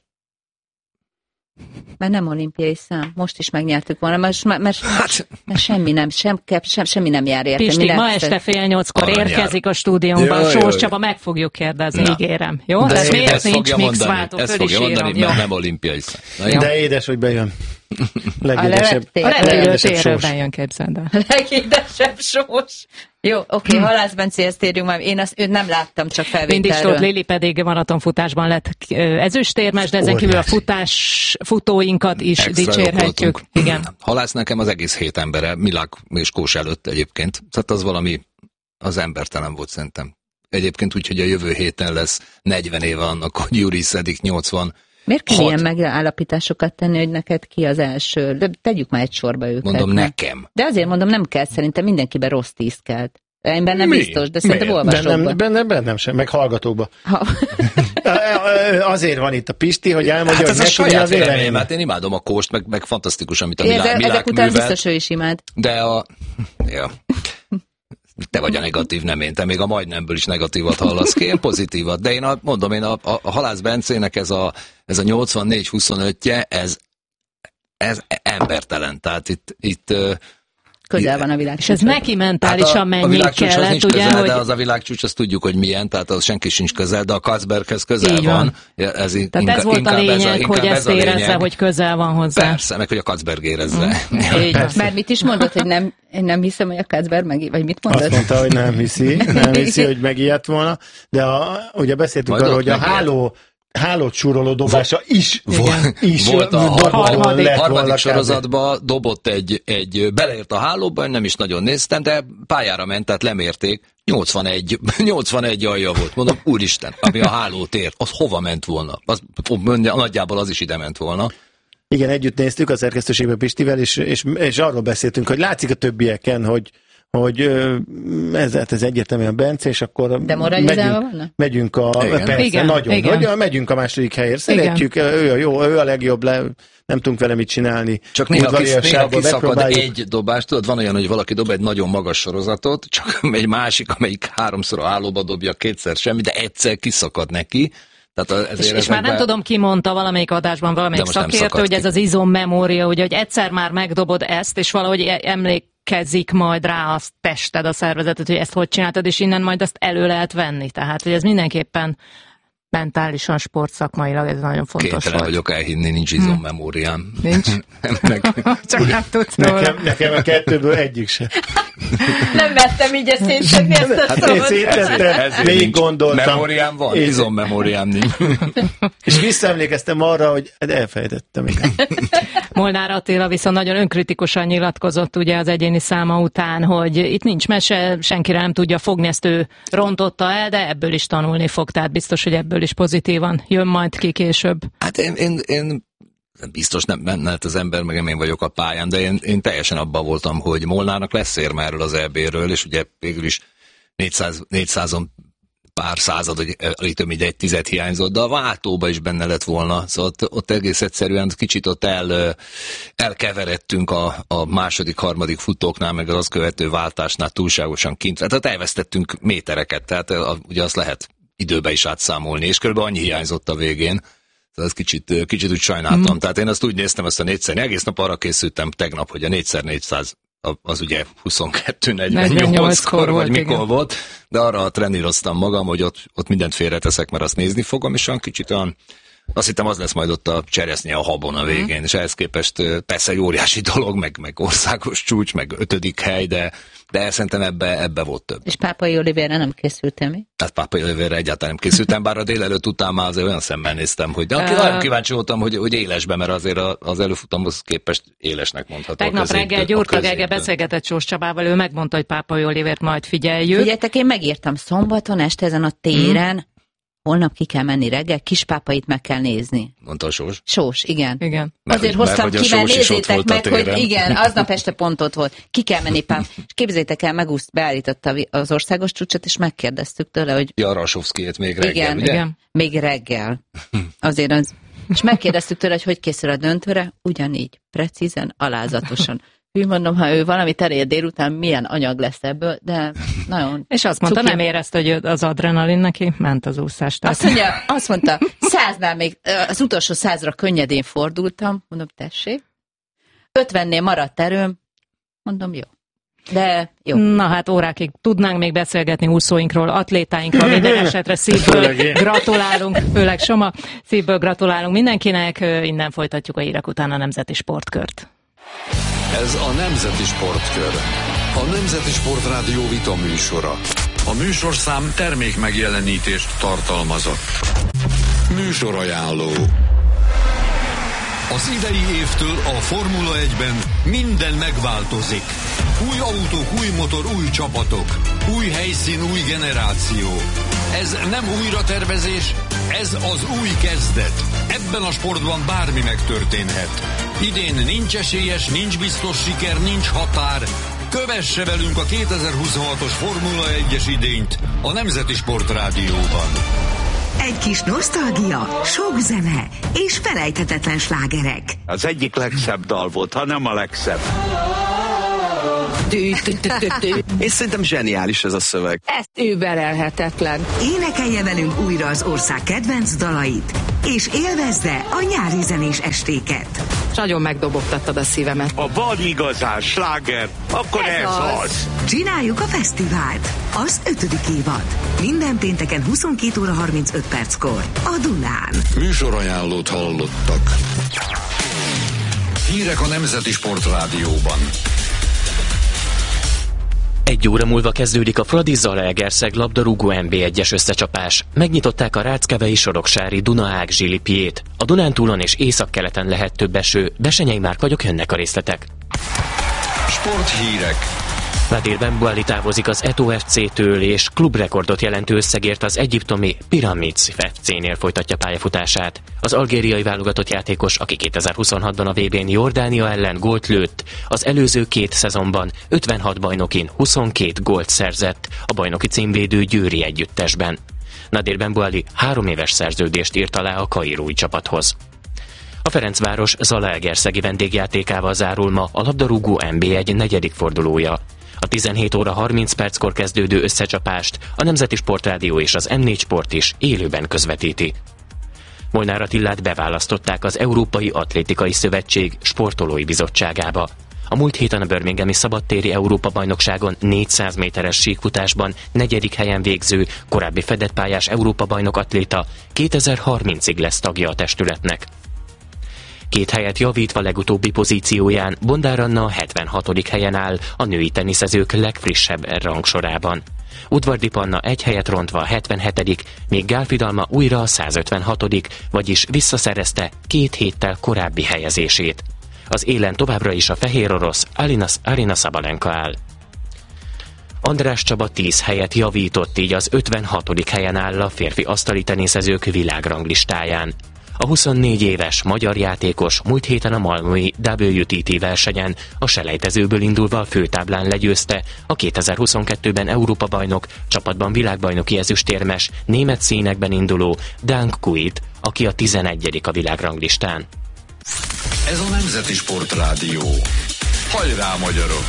Mert nem olimpiai szám. Most is megnyertük volna, mert semmi nem jár érte. Pisti, ma este 7:30 érkezik a stúdiónkban. Sós Csaba, meg fogjuk kérdezni, ígérem. Jó? De miért nincs mixváltó? Ezt fogja mondani, mert nem olimpiai szám. De édes, hogy bejön. A legédesebb bejön, képzeld el. Legédesebb Sós. Jó, oké, Halász Bencéhez térjünk már. Én őt nem láttam, csak felvételről. Mindig Tóth Lili pedig maratonfutásban lett ezüstérmes, de ezen kívül a futóinkat is dicsérhetjük. Igen. Halász nekem az egész 7 embere, Milák és Kós előtt egyébként. Tehát az valami, az embertelen volt szerintem. Egyébként úgy, hogy a jövő héten lesz 40 éve annak, hogy Juri Szedik 80 Miért kell ilyen megállapításokat tenni, hogy neked ki az első? De tegyük már egy sorba őket. Mondom, nekem. De azért mondom, nem kell, szerintem mindenkiben rossz tíz kelt. Én bennem biztos, de szerintem olvasókban. Bennem sem, meg hallgatókba. Azért van itt a Pisti, hogy elmondja, hogy neki mi a vélemény. Hát én imádom a Kóst, meg fantasztikus, amit a világ ezek után biztos ő is imád. De ja. Te vagy a negatív, nem én. Te még a majdnemből is negatívat hallasz ki, én pozitívat. De én a Halász Bencének ez a 84-25-je, ez embertelen. Tehát itt közel van a világcsúcs. És ez neki mentálisan mennyi kellett, ugye? Közel, de az a világcsúcs, azt tudjuk, hogy milyen, tehát az senki sincs közel, de a Kaczberghez közel van. Tehát ez volt a lényeg, hogy ezt érezze, hogy közel van hozzá. Persze, meg hogy a Kaczberg érezze. Mert mit is mondott, hogy nem hiszem, hogy a Kaczberg vagy mit mondott? Azt mondta, hogy nem hiszi, hogy megijedt volna, de ugye beszéltünk arról, hogy a hálót súroló dobása is volt a harmadik sorozatban, dobott beleért a hálóba, nem is nagyon néztem, de pályára ment, tehát lemérték, 81 alja volt, mondom, úristen, ami a hálót ért, az hova ment volna? Nagyjából az is ide ment volna. Igen, együtt néztük a szerkesztőségben Pistivel, és arról beszéltünk, hogy látszik a többieken, hogy ez egyértelműen Bence, és akkor megyünk megyünk a második helyért. Szeretjük, ő a jó, ő a legjobb, nem tudunk vele mit csinálni. Csak néha kiszakad egy dobást, tudod, van olyan, hogy valaki dob egy nagyon magas sorozatot, csak egy másik, amelyik 3-szor a hálóba dobja, 2-szer semmi, de egyszer kiszakad neki. És már nem tudom, ki mondta valamelyik adásban, valamelyik szakértő, hogy ez az izommemória, ugye, hogy egyszer már megdobod ezt, és valahogy emlékezzik majd rá a tested, a szervezetet, hogy ezt hogy csináltad, és innen majd ezt elő lehet venni. Tehát, hogy ez mindenképpen mentálisan, sportszakmailag ez nagyon fontos. Képtelen vagyok elhinni, nincs izommemóriám. Nincs? Csak nem tudsz róla. Nekem a kettőből egyik sem. Nem vettem így szétszedni ezt a szót. Szétettem, végig gondoltam. Memóriám van, izommemóriám nincs. És visszaemlékeztem arra, hogy elfelejtettem. Molnár Attila viszont nagyon önkritikusan nyilatkozott ugye az egyéni száma után, hogy itt nincs mese, senkire nem tudja fogni, ezt ő rontotta el, de ebből is tanulni fog, tehát biztos, hogy ebből is pozitívan jön majd ki később. Hát én biztos nem lehet az ember, meg én vagyok a pályán, de én teljesen abban voltam, hogy Molnárnak lesz érme erről az EB-ről, és ugye végül is 400-on pár század, hogy több mint 1/10 hiányzott, de a váltóba is benne lett volna. Szóval ott egész egyszerűen kicsit ott elkeveredtünk a második, harmadik futóknál, meg az követő váltásnál túlságosan kint. Tehát elvesztettünk métereket, tehát ugye azt lehet időbe is átszámolni, és kb. Annyi hiányzott a végén. Tehát kicsit úgy sajnáltam. Tehát én azt úgy néztem, azt a 4x, egész nap arra készültem tegnap, hogy a 4x400 az ugye 22:48-kor, vagy mikor volt, de arra treníroztam magam, hogy ott mindent félreteszek, mert azt nézni fogom, és olyan kicsit olyan, azt hittem az lesz majd ott a cseresznye a habon a végén, és ehhez képest persze egy óriási dolog, meg országos csúcs, meg 5. hely, de szerintem ebbe volt több. És Pápai Olivérre nem készültem mi? Tehát Pápai Olivérre egyáltalán nem készültem, bár a délelőtt után már azért olyan szemmel néztem, hogy nagyon kíváncsi voltam, hogy élesbe, mert azért az előfutamhoz képest élesnek mondható. Tegnap reggel Gyurta Gergely beszélgetett Sós Csabával, ő megmondta, hogy Pápai Olivért majd figyeljük. Figyeljetek, én megírtam szombaton este ezen a téren, holnap ki kell menni reggel, Kispápait meg kell nézni. Mondta a Sós? Sós, igen. Azért hoztam ki, mert nézzétek meg, hogy igen, aznap este pont ott volt. Ki kell menni, és képzeljétek el, beállította az országos csúcsot, és megkérdeztük tőle, hogy... Jarasovszkijét még reggel, ugye? Igen, még reggel. Azért az... És megkérdeztük tőle, hogy készül a döntőre, ugyanígy, precízen, alázatosan. Úgy mondom, ha ő valamit elér délután, milyen anyag lesz ebből, de nagyon... És azt mondta, nem érezte, hogy az adrenalin neki ment az úszás. Azt mondta, 100-nál még, az utolsó 100-ra könnyedén fordultam, mondom, tessék. 50-nél maradt erőm, mondom, jó. De jó. Na hát órákig tudnánk még beszélgetni úszóinkról, atlétáinkról, minden esetre szívből gratulálunk, főleg Soma, szívből gratulálunk mindenkinek, innen folytatjuk a hírek után a Nemzeti Sportkört. Ez a Nemzeti Sportkör. A Nemzeti Sportrádió vita műsora. A műsorszám termék megjelenítést tartalmazott. Műsorajánló. Az idei évtől a Formula 1-ben minden megváltozik. Új autók, új motor, új csapatok. Új helyszín, új generáció. Ez nem újratervezés, ez az új kezdet. Ebben a sportban bármi megtörténhet. Idén nincs esélyes, nincs biztos siker, nincs határ. Kövesse velünk a 2026-os Formula 1-es idényt a Nemzeti Sport Rádióban. Egy kis nosztalgia, sok zene és felejthetetlen slágerek. Az egyik legszebb dal volt, ha nem a legszebb. És szerintem zseniális ez a szöveg. Ez überelhetetlen. Énekelje velünk újra az ország kedvenc dalait, és élvezze a nyári zenés estéket. Nagyon megdobogtattad a szívemet. Ha van igazán sláger, akkor ez az. Csináljuk a fesztivált. Az 5. évad. Minden pénteken 22 óra 35 perckor. A Dunán. Műsorajánlót hallottak. Hírek a Nemzeti Sport Rádióban. 1 óra múlva kezdődik a Fradi-Zalaegerszeg labdarúgó NB1-es összecsapás. Megnyitották a Ráckevei Soroksári Dunaág zsilipjét. A Dunántúlon és északkeleten lehet több eső. Besenyei Márk vagyok, jönnek a részletek. Sporthírek. Nadir Benbuali távozik az Eto'o FC-től, és klubrekordot jelentő összegért az egyiptomi Pyramids FC-nél folytatja pályafutását. Az algériai válogatott játékos, aki 2026-ban a VB-n Jordánia ellen gólt lőtt, az előző 2 szezonban 56 bajnokin 22 gólt szerzett a bajnoki címvédő győri együttesben. Nadir Benbuali 3 éves szerződést írt alá a kairói csapathoz. A Ferencváros Zalaegerszegi vendégjátékával zárul ma a labdarúgó NB1 negyedik fordulója. A 17 óra 30 perckor kezdődő összecsapást a Nemzeti Sportrádió és az M4 Sport is élőben közvetíti. Molnár Attilát beválasztották az Európai Atlétikai Szövetség sportolói bizottságába. A múlt héten a birminghami szabadtéri Európa-bajnokságon 400 méteres síkfutásban 4. helyen végző, korábbi fedett pályás Európa-bajnok atléta 2030-ig lesz tagja a testületnek. 2 helyet javítva legutóbbi pozícióján Bondár Anna 76. helyen áll a női teniszezők legfrissebb rangsorában. Udvardi Panna 1 helyet rontva a 77., míg Gál Fidalma újra a 156., vagyis visszaszerezte 2 héttel korábbi helyezését. Az élen továbbra is a fehér orosz Aryna Sabalenka áll. András Csaba 10 helyet javított, így az 56. helyen áll a férfi asztali teniszezők világranglistáján. A 24 éves magyar játékos múlt héten a malmöi WTT versenyen a selejtezőből indulva a főtáblán legyőzte a 2022-ben Európa-bajnok, csapatban világbajnoki ezüstérmes, német színekben induló Dan Kuit, aki a 11. a világranglistán. Ez a Nemzeti Sport Rádió. Hajrá, magyarok!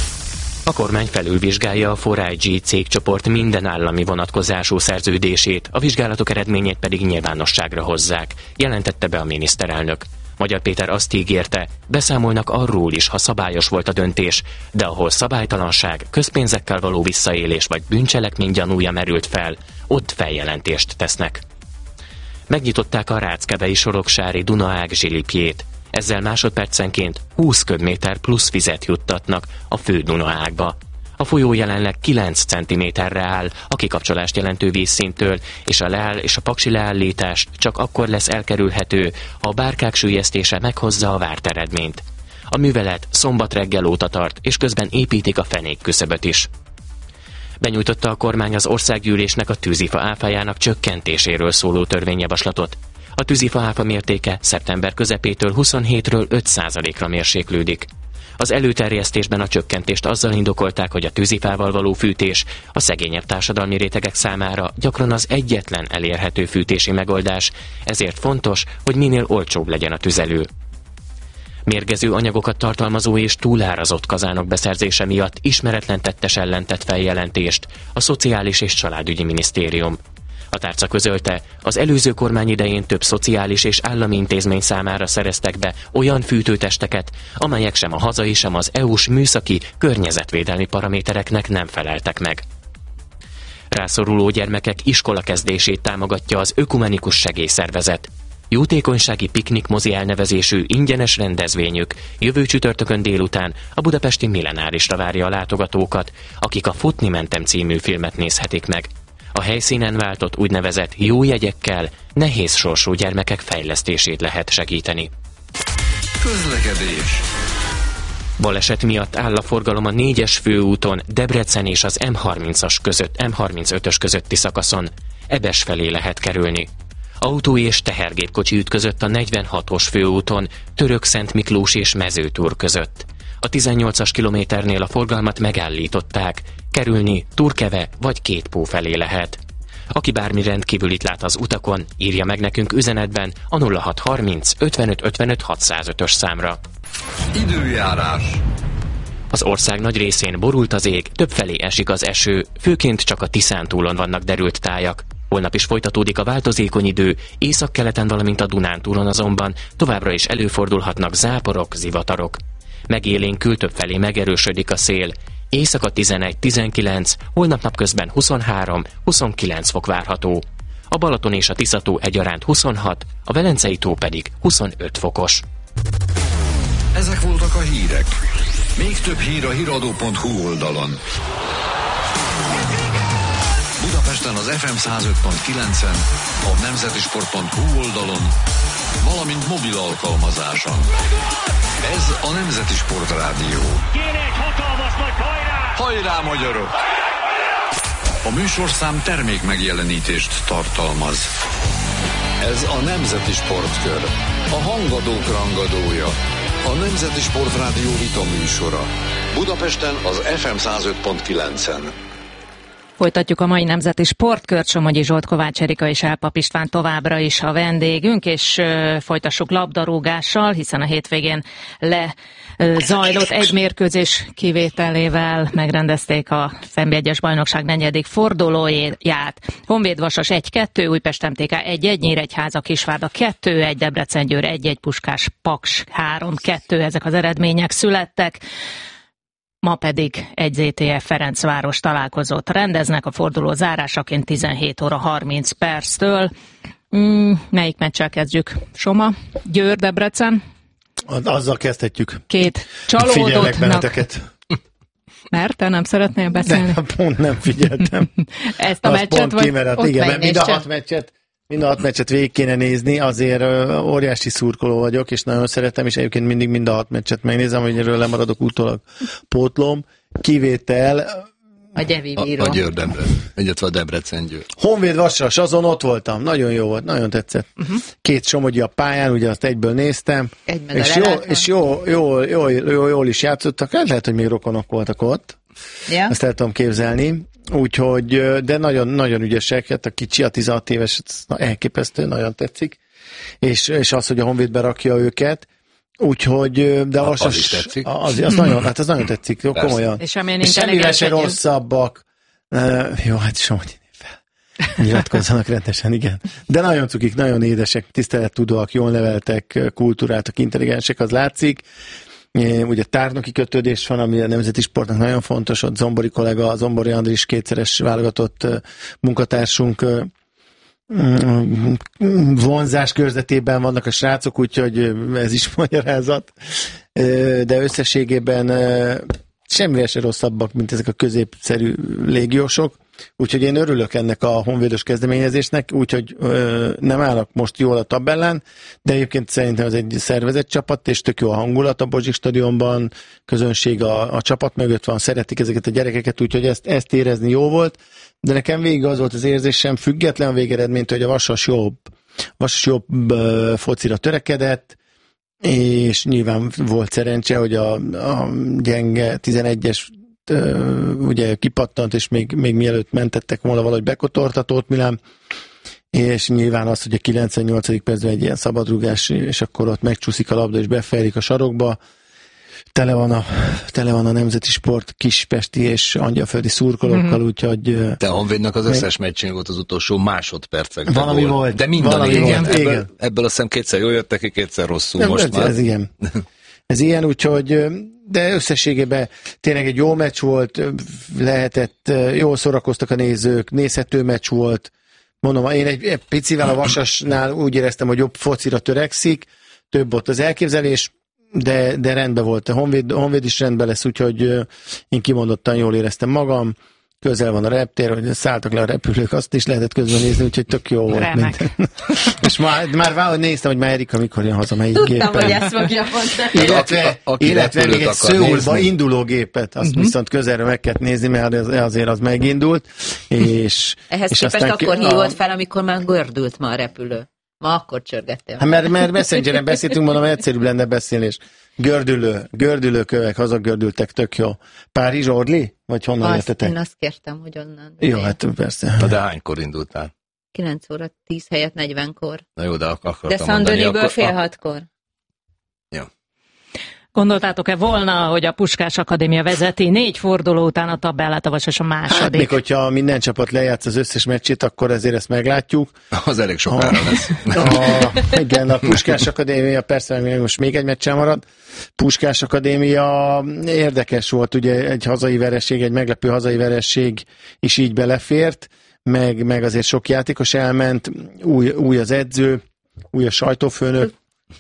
A kormány felülvizsgálja a 4IG cégcsoport minden állami vonatkozású szerződését, a vizsgálatok eredményét pedig nyilvánosságra hozzák, jelentette be a miniszterelnök. Magyar Péter azt ígérte, beszámolnak arról is, ha szabályos volt a döntés, de ahol szabálytalanság, közpénzekkel való visszaélés vagy bűncselekmény gyanúja merült fel, ott feljelentést tesznek. Megnyitották a Ráckevei Soroksári Dunaág zsilipjét. Ezzel másodpercenként 20 köbméter plusz vizet juttatnak a fő Dunaágba. A folyó jelenleg 9 cm-re áll a kikapcsolást jelentő vízszintől, és a leáll és a paksi leállítás csak akkor lesz elkerülhető, ha a bárkák süllyesztése meghozza a várt eredményt. A művelet szombat reggel óta tart, és közben építik a fenékküszöböt is. Benyújtotta a kormány az országgyűlésnek a tűzifa áfájának csökkentéséről szóló törvényjavaslatot. A tűzifa áfa mértéke szeptember közepétől 27-ről 5%-ra mérséklődik. Az előterjesztésben a csökkentést azzal indokolták, hogy a tűzifával való fűtés a szegényebb társadalmi rétegek számára gyakran az egyetlen elérhető fűtési megoldás, ezért fontos, hogy minél olcsóbb legyen a tüzelő. Mérgező anyagokat tartalmazó és túlárazott kazánok beszerzése miatt ismeretlen tettes ellen tett feljelentést a Szociális és Családügyi Minisztérium. A tárca közölte, az előző kormány idején több szociális és állami intézmény számára szereztek be olyan fűtőtesteket, amelyek sem a hazai, sem az EU-s műszaki környezetvédelmi paramétereknek nem feleltek meg. Rászoruló gyermekek iskolakezdését támogatja az Ökumenikus Segélyszervezet. Jótékonysági piknik mozi elnevezésű ingyenes rendezvényük jövő csütörtökön délután a budapesti Millenárisra várja a látogatókat, akik a Futni mentem című filmet nézhetik meg. A helyszínen váltott úgynevezett jó jegyekkel nehéz sorsú gyermekek fejlesztését lehet segíteni. Közlekedés. Baleset miatt áll a forgalom a 4-es főúton Debrecen és az M35-ös közötti szakaszon. Ebes felé lehet kerülni. Autó és tehergépkocsi ütközött a 46-os főúton, Török-Szent Miklós és Mezőtúr között. A 18-as kilométernél a forgalmat megállították, kerülni Turkeve vagy Kétpó felé lehet. Aki bármi rendkívülit lát az utakon, írja meg nekünk üzenetben a 0630 55 55 605-ös számra. Időjárás. Az ország nagy részén borult az ég, többfelé esik az eső, főként csak a Tiszántúlon vannak derült tájak. Holnap is folytatódik a változékony idő, északkeleten, valamint a Dunántúlon azonban továbbra is előfordulhatnak záporok, zivatarok. Megélénkül többfelé megerősödik a szél. Éjszaka 11-19, holnap napközben 23-29 fok várható. A Balaton és a Tiszató egyaránt 26, a Velencei tó pedig 25 fokos. Ezek voltak a hírek. Még több hír a hiradó.hu oldalon. Budapesten az FM 105.9-en, a nemzetisport.hu oldalon, valamint mobil alkalmazáson. Ez a Nemzeti Sport Rádió. Kéne egy hatalmas nagy hajrá! Hajrá, magyarok! A műsorszám termék megjelenítést tartalmaz. Ez a Nemzeti Sportkör. A hangadók rangadója. A Nemzeti Sport Rádió vita műsora. Budapesten az FM 105.9-en. Folytatjuk a mai Nemzeti Sportkört, Somogyi Zsolt, Kovács Erika és Elpap István továbbra is a vendégünk, és folytassuk labdarúgással, hiszen a hétvégén lezajlott egy mérkőzés kivételével megrendezték a NB1-es bajnokság 4. fordulóját. Honvéd Vasas 1-2, Újpest MTK 1-1, Nyíregyháza Kisvárda 2-1, Debrecen Győr 1-1, Puskás Paks 3-2, ezek az eredmények születtek. Ma pedig egy ZTF Ferencváros találkozót rendeznek a forduló zárásaként 17 óra 30 perctől. Melyik meccsel kezdjük? Soma? Győr, Debrecen? Azzal kezdhetjük. Két csalódottnak. Figyelek benneteket. Mert te nem szeretnél beszélni? De pont nem figyeltem. Ezt a meccset, vagy ott igen, mert mind a 6 meccset végig kéne nézni, azért óriási szurkoló vagyok, és nagyon szeretem, és egyébként mindig mind a 6 meccset megnézem, hogy erről lemaradok utólag pótlom. Kivétel a Gyevi Bíró. A Győr Debrecen, illetve a Debrecen Győr. Honvéd Vasas, azon ott voltam. Nagyon jó volt, nagyon tetszett. Két Somogyi a pályán, ugye azt egyből néztem. És jól is játszottak. Lehet, hogy még rokonok voltak ott. Ja. Ezt el tudom képzelni. Úgyhogy, de nagyon, nagyon ügyesek, hát a kicsi, a 16 éves, elképesztő, nagyon tetszik. És az, hogy a Honvéd berakja őket. Úgyhogy, de az is tetszik. Az nagyon tetszik, jó, komolyan. És semmivel se rosszabbak. Jó, hát Somogyi fel. Nyilatkozzanak rendesen, igen. De nagyon cukik, nagyon édesek, tisztelettudóak, jól neveltek, kultúráltak, intelligensek, az látszik. Ugye tárnoki kötődés van, ami a nemzeti sportnak nagyon fontos, ott Zombori kollega, Zombori Andris kétszeres válogatott munkatársunk vonzás körzetében vannak a srácok, úgyhogy ez is magyarázat. De összességében semmivel se rosszabbak, mint ezek a középszerű légiósok. Úgyhogy én örülök ennek a honvédos kezdeményezésnek, úgyhogy nem állnak most jól a tabellán, de egyébként szerintem ez egy szervezett csapat, és tök jó a hangulat a Bozsik stadionban, közönség a csapat mögött van, szeretik ezeket a gyerekeket, úgyhogy ezt érezni jó volt, de nekem végig az volt az érzésem, független a végeredménytől, hogy a Vasas jobb focira törekedett, és nyilván volt szerencse, hogy a gyenge 11-es ugye kipattant, és még mielőtt mentettek volna valahogy bekotortatót Milán, és nyilván az, hogy a 98. percben egy ilyen szabadrugás, és akkor ott megcsúszik a labda, és befejlik a sarokba. Tele van a nemzeti sport kispesti és angyalföldi szurkolókkal, úgyhogy... De a Honvédnak az összes meccsén volt az utolsó másodpercekben. Valami volt. De minden igen. Ebből azt hiszem kétszer jól jöttek ki, kétszer rosszul most már. Ez igen. Ez ilyen, úgyhogy, de összességében tényleg egy jó meccs volt, lehetett, jól szórakoztak a nézők, nézhető meccs volt. Mondom, én egy picivel a Vasasnál úgy éreztem, hogy jobb focira törekszik, több ott az elképzelés, de rendben volt. A Honvéd is rendben lesz, úgyhogy én kimondottan jól éreztem magam. közel van a reptér, hogy szálltak le a repülők, azt is lehetett közben nézni, úgyhogy tök jó volt minden. És már valahogy néztem, hogy már Erika mikor jön haza, melyik gépen. Tudtam, hogy ezt fogja mondani. Illetve még egy Szöulba induló gépet, azt viszont közelre meg kellett nézni, mert azért az megindult. Ehhez képest akkor hívott fel, amikor már gördült ma a repülő. Ma akkor csörgettél. Hát mert Messengeren beszéltünk, mondom, egyszerűbb lenne beszélni, és gördülőkövek, hazagördültek, tök jó. Párizs, Orly? Vagy honnan jöttetek? Én azt kértem, hogy onnan. Jó, hát persze. Na de hánykor indultál? 9 óra 10 helyett 40-kor. Na jó, de akartam mondani. De Saint-Denisből fél 6-kor. Jó. Gondoltátok-e volna, hogy a Puskás Akadémia vezeti 4 forduló után a tabellát, vagy a második? Hát még hogyha minden csapat lejátsz az összes meccsét, akkor ezért ezt meglátjuk. Az elég sokára lesz. Igen, a Puskás Akadémia, persze most még egy meccsen marad. Puskás Akadémia érdekes volt, ugye egy hazai veresség, egy meglepő hazai veresség is így belefért, meg azért sok játékos elment, új az edző, új a sajtófőnök.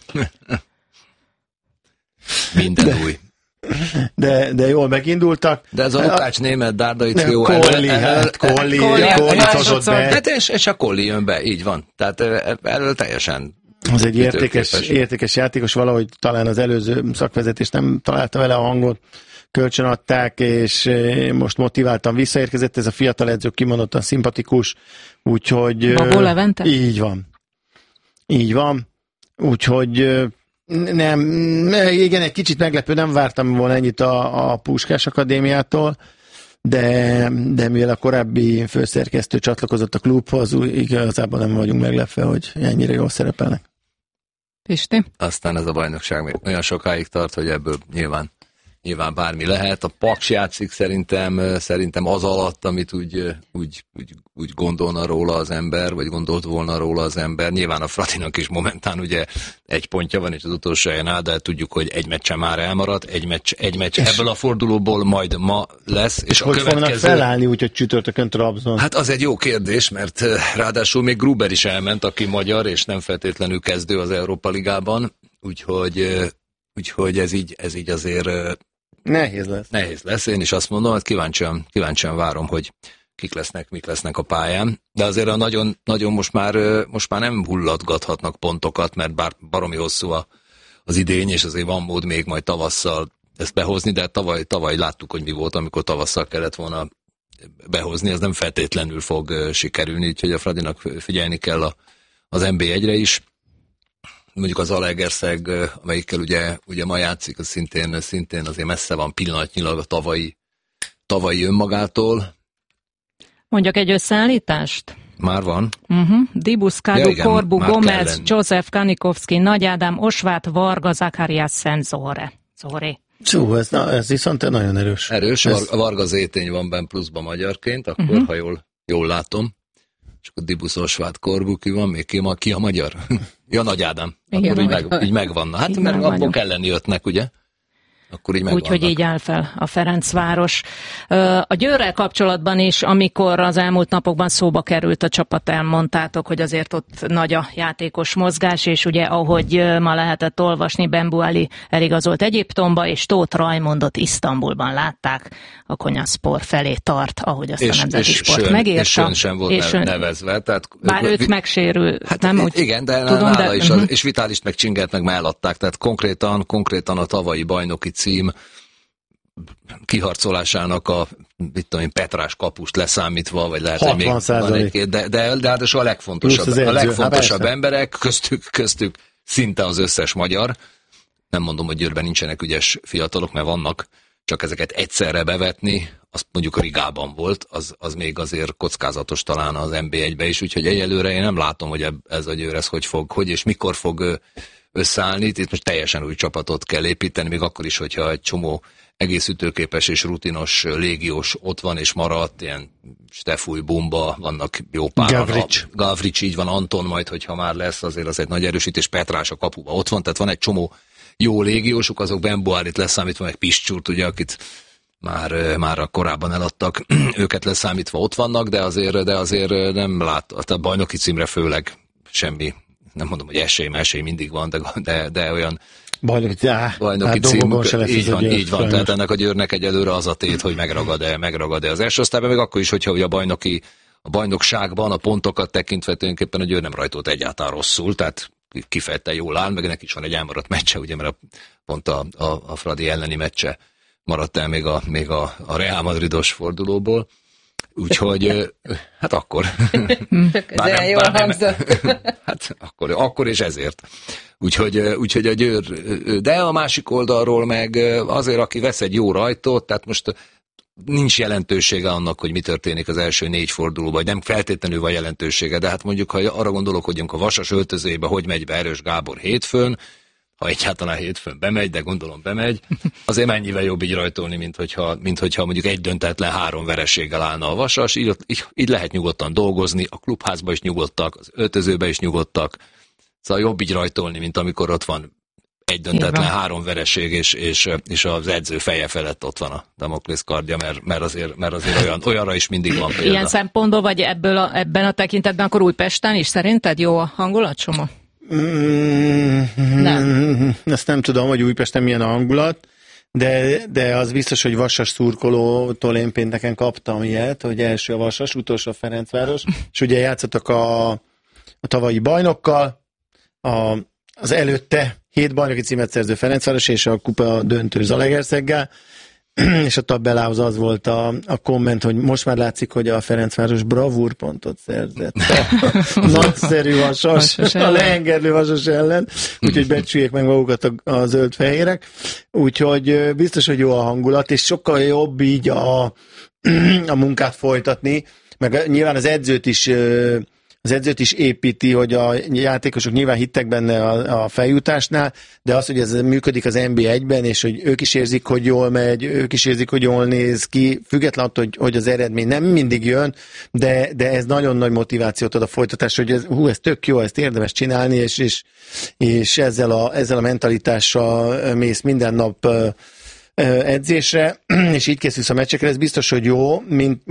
Minden új. De jól megindultak. De ez a Lukács német Dárdait jó. Kolli hozott be. Hát és a Kolli jön be, így van. Tehát erről teljesen... Az egy értékes játékos, valahogy talán az előző szakvezetés nem találta vele a hangot, kölcsönadták, és most motiváltan visszaérkezett. Ez a fiatal edző kimondottan szimpatikus, úgyhogy... Babó Levente? Így van. Úgyhogy... Nem, igen, egy kicsit meglepő, nem vártam volna ennyit a Puskás Akadémiától, de mivel a korábbi főszerkesztő csatlakozott a klubhoz, igazából nem vagyunk meglepve, hogy ennyire jól szerepelnek. Pisti? Aztán ez a bajnokság még olyan sokáig tart, hogy ebből nyilván bármi lehet. A Paks játszik szerintem az alatt, amit úgy gondolna róla az ember, vagy gondolt volna róla az ember. Nyilván a Fradinak is momentán ugye 1 pontja van, és az utolsó helyen áll, de tudjuk, hogy egy meccsen már elmaradt, egy meccs ebből a fordulóból majd ma lesz. És hogy fognak felállni, úgyhogy csütörtökön Trabzon? Hát az egy jó kérdés, mert ráadásul még Gruber is elment, aki magyar, és nem feltétlenül kezdő az Európa Ligában, úgyhogy ez így azért... Nehéz lesz, én is azt mondom, hogy kíváncsian várom, hogy mik lesznek a pályán, de azért a nagyon most már nem hullatgathatnak pontokat, mert bár baromi hosszú az idény, és azért van mód még majd tavasszal ezt behozni, de tavaly láttuk, hogy mi volt, amikor tavasszal kellett volna behozni, ez nem feltétlenül fog sikerülni, úgyhogy a Fradinak figyelni kell az NB1-re is. Mondjuk az Zalaegerszeg, amelyikkel ugye ma játszik, az szintén azért messze van pillanatnyilag a tavalyi önmagától. Mondjak egy összeállítást? Már van. Dibus, Kadu, Korbu, Gomez, József, Kanikovszki, Nagy Ádám, Osvát, Varga, Zakariás, Szenzore. Ez viszont nagyon erős. Erős, Varga Zétény van benn pluszban magyarként, akkor ha jól látom. És akkor Dibus, Osvát, Korbu, ki van még? Ki a magyar? Ja, Nagy Ádám. Igen, akkor így megvan. Hát mert abból kell lenni 5-nek, ugye? Akkor így megvannak. Úgyhogy így áll fel a Ferencváros. A Győrrel kapcsolatban is, amikor az elmúlt napokban szóba került a csapat, elmondtátok, hogy azért ott nagy a játékos mozgás, és ugye ahogy ma lehetett olvasni, Bembuali eligazolt Egyiptomba, és Tóth Rajmondot Isztambulban látták, a Konyaspor felé tart, ahogy azt a Nemzeti Sport megírta. És Sön sem volt nevezve. Tehát, bár őt megsérül, hát nem úgy igen, de tudom, nála is, és Vitálist meg Csingelt meg eladták, tehát konkrétan a tavalyi bajnoki cím kiharcolásának a Petrás kapust leszámítva, vagy lehet, hogy még van egy-két, de a legfontosabb emberek, köztük szinte az összes magyar. Nem mondom, hogy Győrben nincsenek ügyes fiatalok, mert vannak, csak ezeket egyszerre bevetni, azt mondjuk Rigában volt, az még azért kockázatos talán az NB1-be is, úgyhogy egyelőre én nem látom, hogy ez a Győr hogy és mikor fog összeállni. Itt most teljesen új csapatot kell építeni, még akkor is, hogyha egy csomó egész ütőképes és rutinos légiós ott van és maradt, ilyen Stefúj, Bumba, vannak jó pár. Gavrics, így van, Anton majd, hogyha már lesz, azért az egy nagy erősítés, Petrás a kapuba ott van, tehát van egy csomó jó légiósuk, azok Bembuárit leszámítva, meg Piscsúrt, ugye, akit már korábban eladtak, őket leszámítva ott vannak, de azért nem lát, a bajnoki címre főleg semmi, nem mondom, hogy esély mindig van, de olyan bajnoki cím. Így van. Tehát ennek a Győrnek egyelőre az a tét, hogy megragad-e az első osztályban, még akkor is, hogyha a bajnokságban a pontokat tekintve tulajdonképpen a Győr nem rajtolt egyáltalán rosszul, tehát kifejezetten jól áll, meg neki is van egy elmaradt meccse, ugye, mert pont a Fradi elleni meccse maradt el még a Real Madridos fordulóból. Úgyhogy, hát akkor. Ez jól hangzott. Hát akkor és ezért. Úgyhogy a Győr, de a másik oldalról meg azért, aki vesz egy jó rajtot, tehát most nincs jelentősége annak, hogy mi történik az első 4 fordulóban, vagy nem feltétlenül van jelentősége, de hát mondjuk, ha arra gondolok, hogy a Vasas öltözőjébe hogy megy be Erős Gábor hétfőn, ha egyáltalán hétfőn bemegy, de gondolom bemegy, azért mennyivel jobb így rajtolni, mint hogyha mondjuk egy döntetlen 3 vereséggel állna a Vasas, így lehet nyugodtan dolgozni, a klubházba is nyugodtak, az öltözőbe is nyugodtak, szóval jobb így rajtolni, mint amikor ott van egy döntetlen 3 vereség, és az edző feje felett ott van a Damoklész kardja, mert azért olyanra is mindig van példa. Ilyen szempontból, vagy ebben a tekintetben akkor Újpesten is szerinted jó a hangulat, Soma? Nem. Ezt nem tudom, hogy Újpesten milyen a hangulat, de az biztos, hogy Vasas szurkolótól én pénteken kaptam ilyet, hogy első a Vasas, utolsó a Ferencváros, és ugye játszottak a tavalyi bajnokkal, az előtte 7 bajnoki címet szerző Ferencváros, és a kupa döntő Zalaegerszeggel, és a tabellához az volt a komment, hogy most már látszik, hogy a Ferencváros bravúrpontot szerzett. Nagyszerű Vasas, a lehengerlő Vasas ellen, úgyhogy becsüljék meg magukat a zöld-fehérek. Úgyhogy biztos, hogy jó a hangulat, és sokkal jobb így a munkát folytatni, meg nyilván az edzőt is építi, hogy a játékosok nyilván hittek benne a feljutásnál, de az, hogy ez működik az NB1-ben, és hogy ők is érzik, hogy jól megy, ők is érzik, hogy jól néz ki, függetlenül attól, hogy az eredmény nem mindig jön, de ez nagyon nagy motivációt ad a folytatás, hogy ez tök jó, ezt érdemes csinálni, és ezzel a mentalitással mész minden nap edzésre, és így készülsz a meccsekre, ez biztos, hogy jó,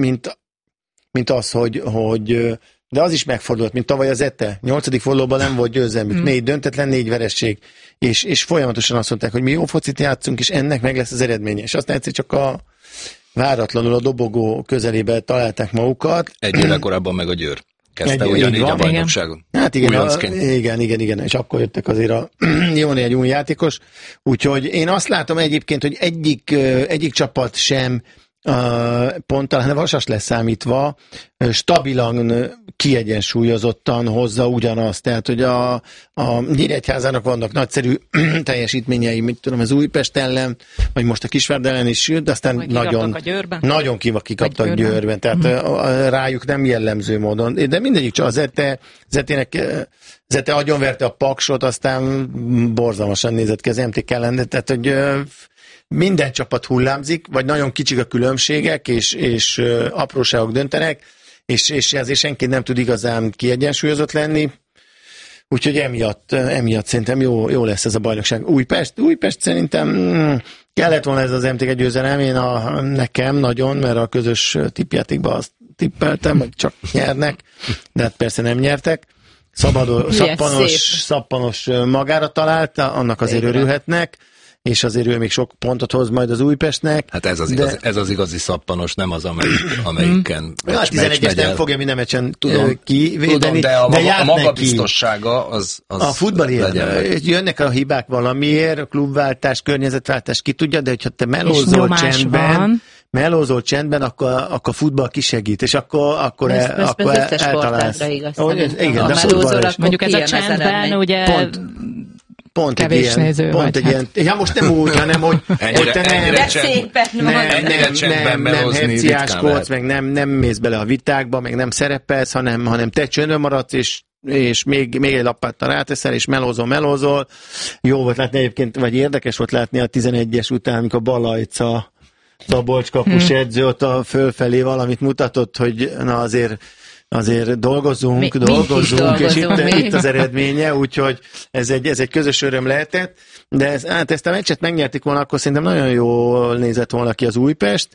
mint az, hogy de az is megfordult, mint tavaly az ETE. 8. fordulóban nem volt győzelmük. 4 döntetlen, 4 veresség. És folyamatosan azt mondták, hogy mi jó focit játszunk, és ennek meg lesz az eredménye. És aztán egyszer csak váratlanul a dobogó közelébe találták magukat. Egy éve korábban meg a Győr kezdte ugyanígy a bajnokságon. Hát igen. És akkor jöttek azért jó egy új játékos. Úgyhogy én azt látom egyébként, hogy egyik csapat sem pont talán a Vasas leszámítva stabilan, kiegyensúlyozottan hozza ugyanazt. Tehát, hogy a Nyíregyházának vannak nagyszerű teljesítményei, mit tudom, az Újpest ellen, vagy most a Kisvárd ellen is, de aztán nagyon kikaptak Győrben. Tehát rájuk nem jellemző módon. De mindegyik csak az Zete agyonverte a Paksot, aztán borzalmasan nézett ki az MTK ellen. Tehát, hogy minden csapat hullámzik, vagy nagyon kicsik a különbségek, és apróságok döntenek, és ezért senki nem tud igazán kiegyensúlyozott lenni. Úgyhogy emiatt szerintem jó lesz ez a bajnokság. Újpest szerintem kellett volna ez az MTK győzelem, nekem nagyon, mert a közös tippjátékban azt tippeltem, hogy csak nyernek, de hát persze nem nyertek. Szappanos magára találta, annak azért örülhetnek, és azért ő még sok pontot hoz majd az Újpestnek. Hát ez az igazi szappanos, nem az, amelyiken a 11-es nem fogja minden meccsen kivédeni, de a magabiztossága az a futball ilyen. Jönnek a hibák valamiért, a klubváltás, környezetváltás, ki tudja, de hogyha te melózol csendben, akkor a futball kisegít, és akkor eltalálsz. Igen, de futball mondjuk ez a csendben, ugye pont egy ilyen, ja most nem úgy, hanem hogy nem herciáskodsz, meg nem mész bele a vitákba, meg nem szerepelsz, hanem te csöndben maradsz, és még egy lapáttal ráteszel, és melózol. Jó volt látni egyébként, vagy érdekes volt látni a 11-es után, amikor Balajca Szabolcs kapus edző ott a fölfelé valamit mutatott, hogy na azért azért dolgozunk, és itt az eredménye, úgyhogy ez egy közös öröm lehetett, de ezt a meccset megnyertik volna, akkor szerintem nagyon jól nézett volna ki az Újpest,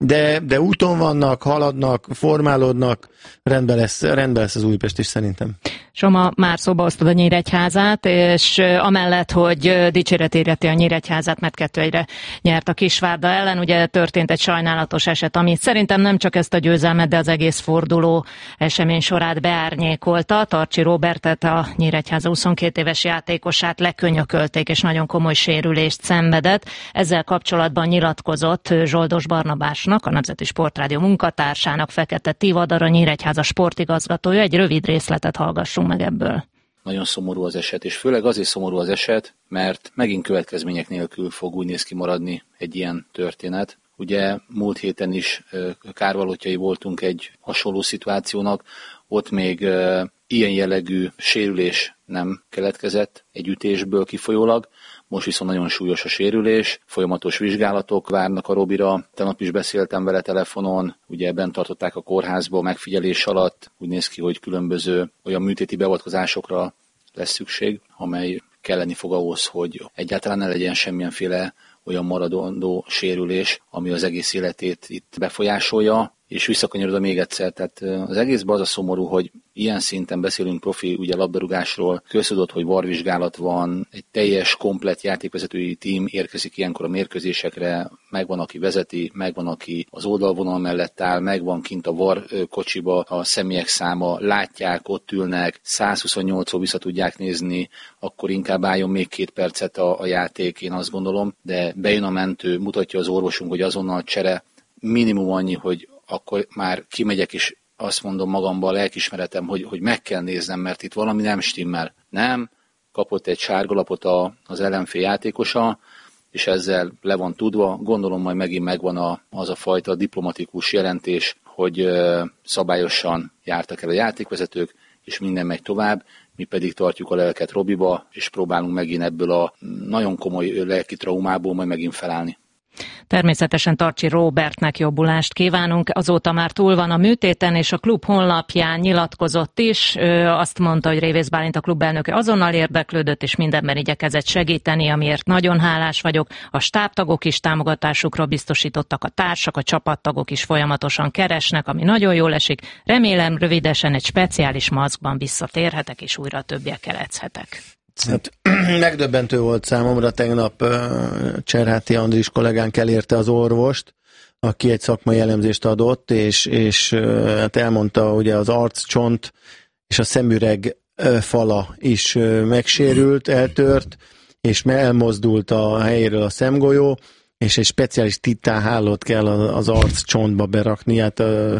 de úton vannak, haladnak, formálódnak, rendben lesz az Újpest is szerintem. Soma, már szóba hoztad a Nyíregyházát, és amellett, hogy dicséret érheti a Nyíregyházát, mert 2-1-re nyert a Kisvárda ellen, ugye történt egy sajnálatos eset, ami szerintem nem csak ezt a győzelmet, de az egész forduló esemény sorát beárnyékolta. Tarcsi Róbertet, a Nyíregyháza 22 éves játékosát lekönyökölték, és nagyon komoly sérülést szenvedett. Ezzel kapcsolatban nyilatkozott Zsoldos Barnabásnak, a Nemzeti Sportrádió munkatársának, Fekete Tivadar, a Nyíregyháza sportigazgatója. Egy rövid részletet hallgassunk meg ebből. Nagyon szomorú az eset, és főleg azért szomorú az eset, mert megint következmények nélkül fog úgy néz ki maradni egy ilyen történet. Ugye múlt héten is kárvalótjai voltunk egy hasonló szituációnak, ott még ilyen jellegű sérülés nem keletkezett egy ütésből kifolyólag, most viszont nagyon súlyos a sérülés, folyamatos vizsgálatok várnak a Robira. Tegnap is beszéltem vele telefonon, ugye bent tartották a kórházba megfigyelés alatt, úgy néz ki, hogy különböző olyan műtéti beavatkozásokra lesz szükség, amely kelleni fog ahhoz, hogy egyáltalán ne legyen semmilyenféle olyan maradandó sérülés, ami az egész életét itt befolyásolja. És visszakanyarodva még egyszer, tehát az egészben az a szomorú, hogy ilyen szinten beszélünk profi ugye labdarúgásról, köztudott, hogy VAR-vizsgálat van, egy teljes, komplett játékvezetői tím érkezik ilyenkor a mérkőzésekre, megvan, aki vezeti, megvan, aki az oldalvonal mellett áll, megvan kint a VAR kocsiba a személyek száma, látják, ott ülnek, 128-szor vissza tudják nézni, akkor inkább álljon még 2 percet a játék, én azt gondolom, de bejön a mentő, mutatja az orvosunk, hogy azonnal csere, minimum annyi, hogy akkor már kimegyek, és azt mondom magamban, a lelkismeretem, hogy meg kell néznem, mert itt valami nem stimmel. Nem, kapott egy sárgalapot az ellenfél játékosa, és ezzel le van tudva. Gondolom majd megint megvan az a fajta diplomatikus jelentés, hogy szabályosan jártak el a játékvezetők, és minden megy tovább. Mi pedig tartjuk a lelket Robiba, és próbálunk megint ebből a nagyon komoly lelki traumából majd megint felállni. Természetesen Tarcsi Róbertnek jobbulást kívánunk, azóta már túl van a műtéten, és a klub honlapján nyilatkozott is, azt mondta, hogy Révész Bálint, a klub elnöke azonnal érdeklődött, és mindenben igyekezett segíteni, amiért nagyon hálás vagyok. A stábtagok is támogatásukra biztosítottak, a társak, a csapattagok is folyamatosan keresnek, ami nagyon jól esik. Remélem rövidesen egy speciális maszkban visszatérhetek, és újra többiekkel edzhetek. Hát, megdöbbentő volt számomra, tegnap Cserháti Andris kollégánk elérte az orvost, aki egy szakmai elemzést adott, és hát elmondta, hogy az arccsont és a szemüreg fala is megsérült, eltört, és elmozdult a helyéről a szemgolyó, és egy speciális titánhálót kell az arccsontba berakni, hát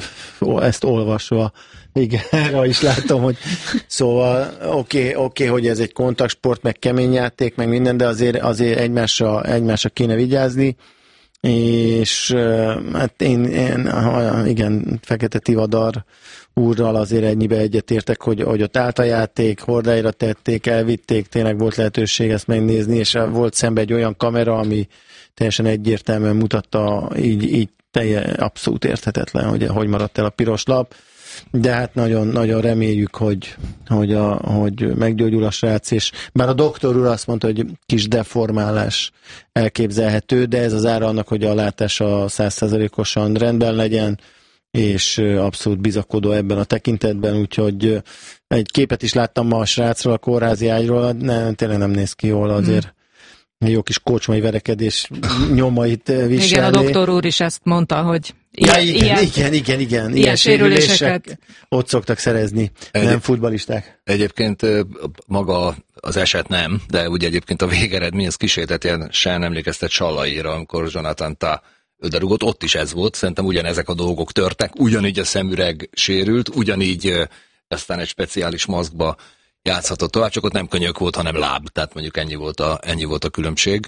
ezt olvasva. Igen, erre is látom, hogy szóval oké, hogy ez egy kontaktsport, meg kemény játék, meg minden, de azért egymásra kéne vigyázni, és hát én igen, Fekete Tivadar úrral azért ennyibe egyetértek, hogy ott állt a játék, hordáira tették, elvitték, tényleg volt lehetőség ezt megnézni, és volt szembe egy olyan kamera, ami teljesen egyértelműen mutatta, így abszolút érthetetlen, hogy maradt el a piros lap. De hát nagyon, nagyon reméljük, hogy meggyógyul a srác, és bár a doktor úr azt mondta, hogy kis deformálás elképzelhető, de ez az ára annak, hogy a látása 100%-osan rendben legyen, és abszolút bizakodó ebben a tekintetben, úgyhogy egy képet is láttam ma a srácról, a kórházi ágyról, tényleg nem néz ki jól azért. Jó kis kocsmai verekedés nyomait viselni. Igen, a doktor úr is ezt mondta, hogy igen. Ilyen sérülések ott szoktak szerezni, nem futballisták. Egyébként maga az eset nem, de ugye egyébként a végeredmény az kísérletesen emlékeztet Sallaira, amikor Jonathan Tah öderugott, ott is ez volt, szerintem ugyanezek a dolgok törtek, ugyanígy a szemüreg sérült, ugyanígy aztán egy speciális maszkba játszhatott tovább, csak ott nem könyök volt, hanem láb, tehát mondjuk ennyi volt a különbség.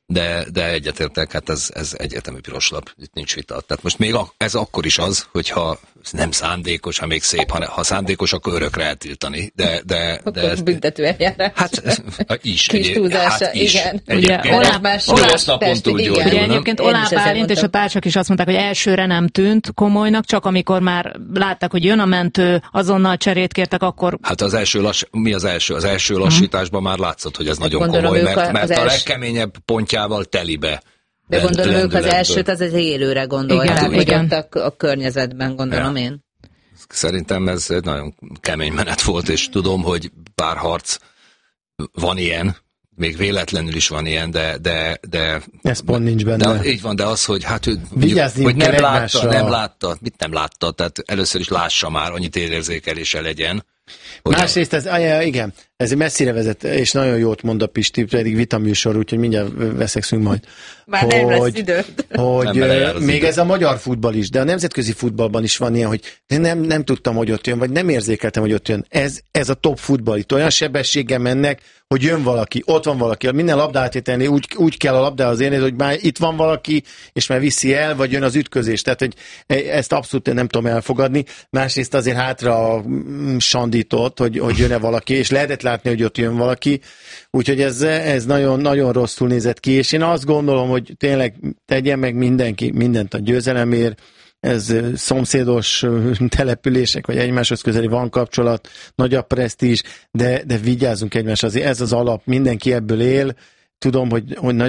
de egyetértek, hát ez egyértelmű piroslap, itt nincs vita. Tehát most még ez akkor is az, hogyha nem szándékos, ha még szép, ha szándékos, akkor örökre eltiltani. De büntető eljárás. Hát is. Kis túlzása, igen. Ugye egyébként Oláh Bálint és a társak is azt mondták, hogy elsőre nem tűnt komolynak, csak amikor már látták, hogy jön a mentő, azonnal cserét kértek, akkor... Hát az első lassításban már látszott, hogy ez nagyon komoly, mert a legkeményebb pontjával telibe. De gondolom ők az elsőt az élőre gondolták, hogy ott a környezetben, gondolom én. Szerintem ez egy nagyon kemény menet volt, és tudom, hogy párharc van ilyen, még véletlenül is van ilyen, de ez pont nincs benne. De így van, de az, hogy hát hogy nem látta, mit nem látta, tehát először is lássa már, annyit érzékelése legyen. Másrészt igen, ez messzire vezet, és nagyon jót mond a Pisti, pedig vitaműsor, úgyhogy mindjárt veszekszünk majd. Már nem lesz idő. Hogy még ez a magyar futball is, de a nemzetközi futballban is van ilyen, hogy nem tudtam, hogy ott jön, vagy nem érzékeltem, hogy ott jön. Ez a top futball, itt olyan sebességgel mennek, hogy jön valaki, ott van valaki, minden labdátételni úgy kell a labdához érni, hogy már itt van valaki, és már viszi el, vagy jön az ütközés. Tehát, hogy ezt abszolút nem tudom elfogadni. Másrészt azért hátra sandított, hogy jön-e valaki, és lehetett látni, hogy ott jön valaki. Úgyhogy ez nagyon, nagyon rosszul nézett ki, és én azt gondolom, hogy tényleg tegyen meg mindenki mindent a győzelemért. Ez szomszédos települések, vagy egymáshoz közeli van kapcsolat, nagy a presztízs, de vigyázzunk egymásra. Ez az alap, mindenki ebből él. Tudom, hogy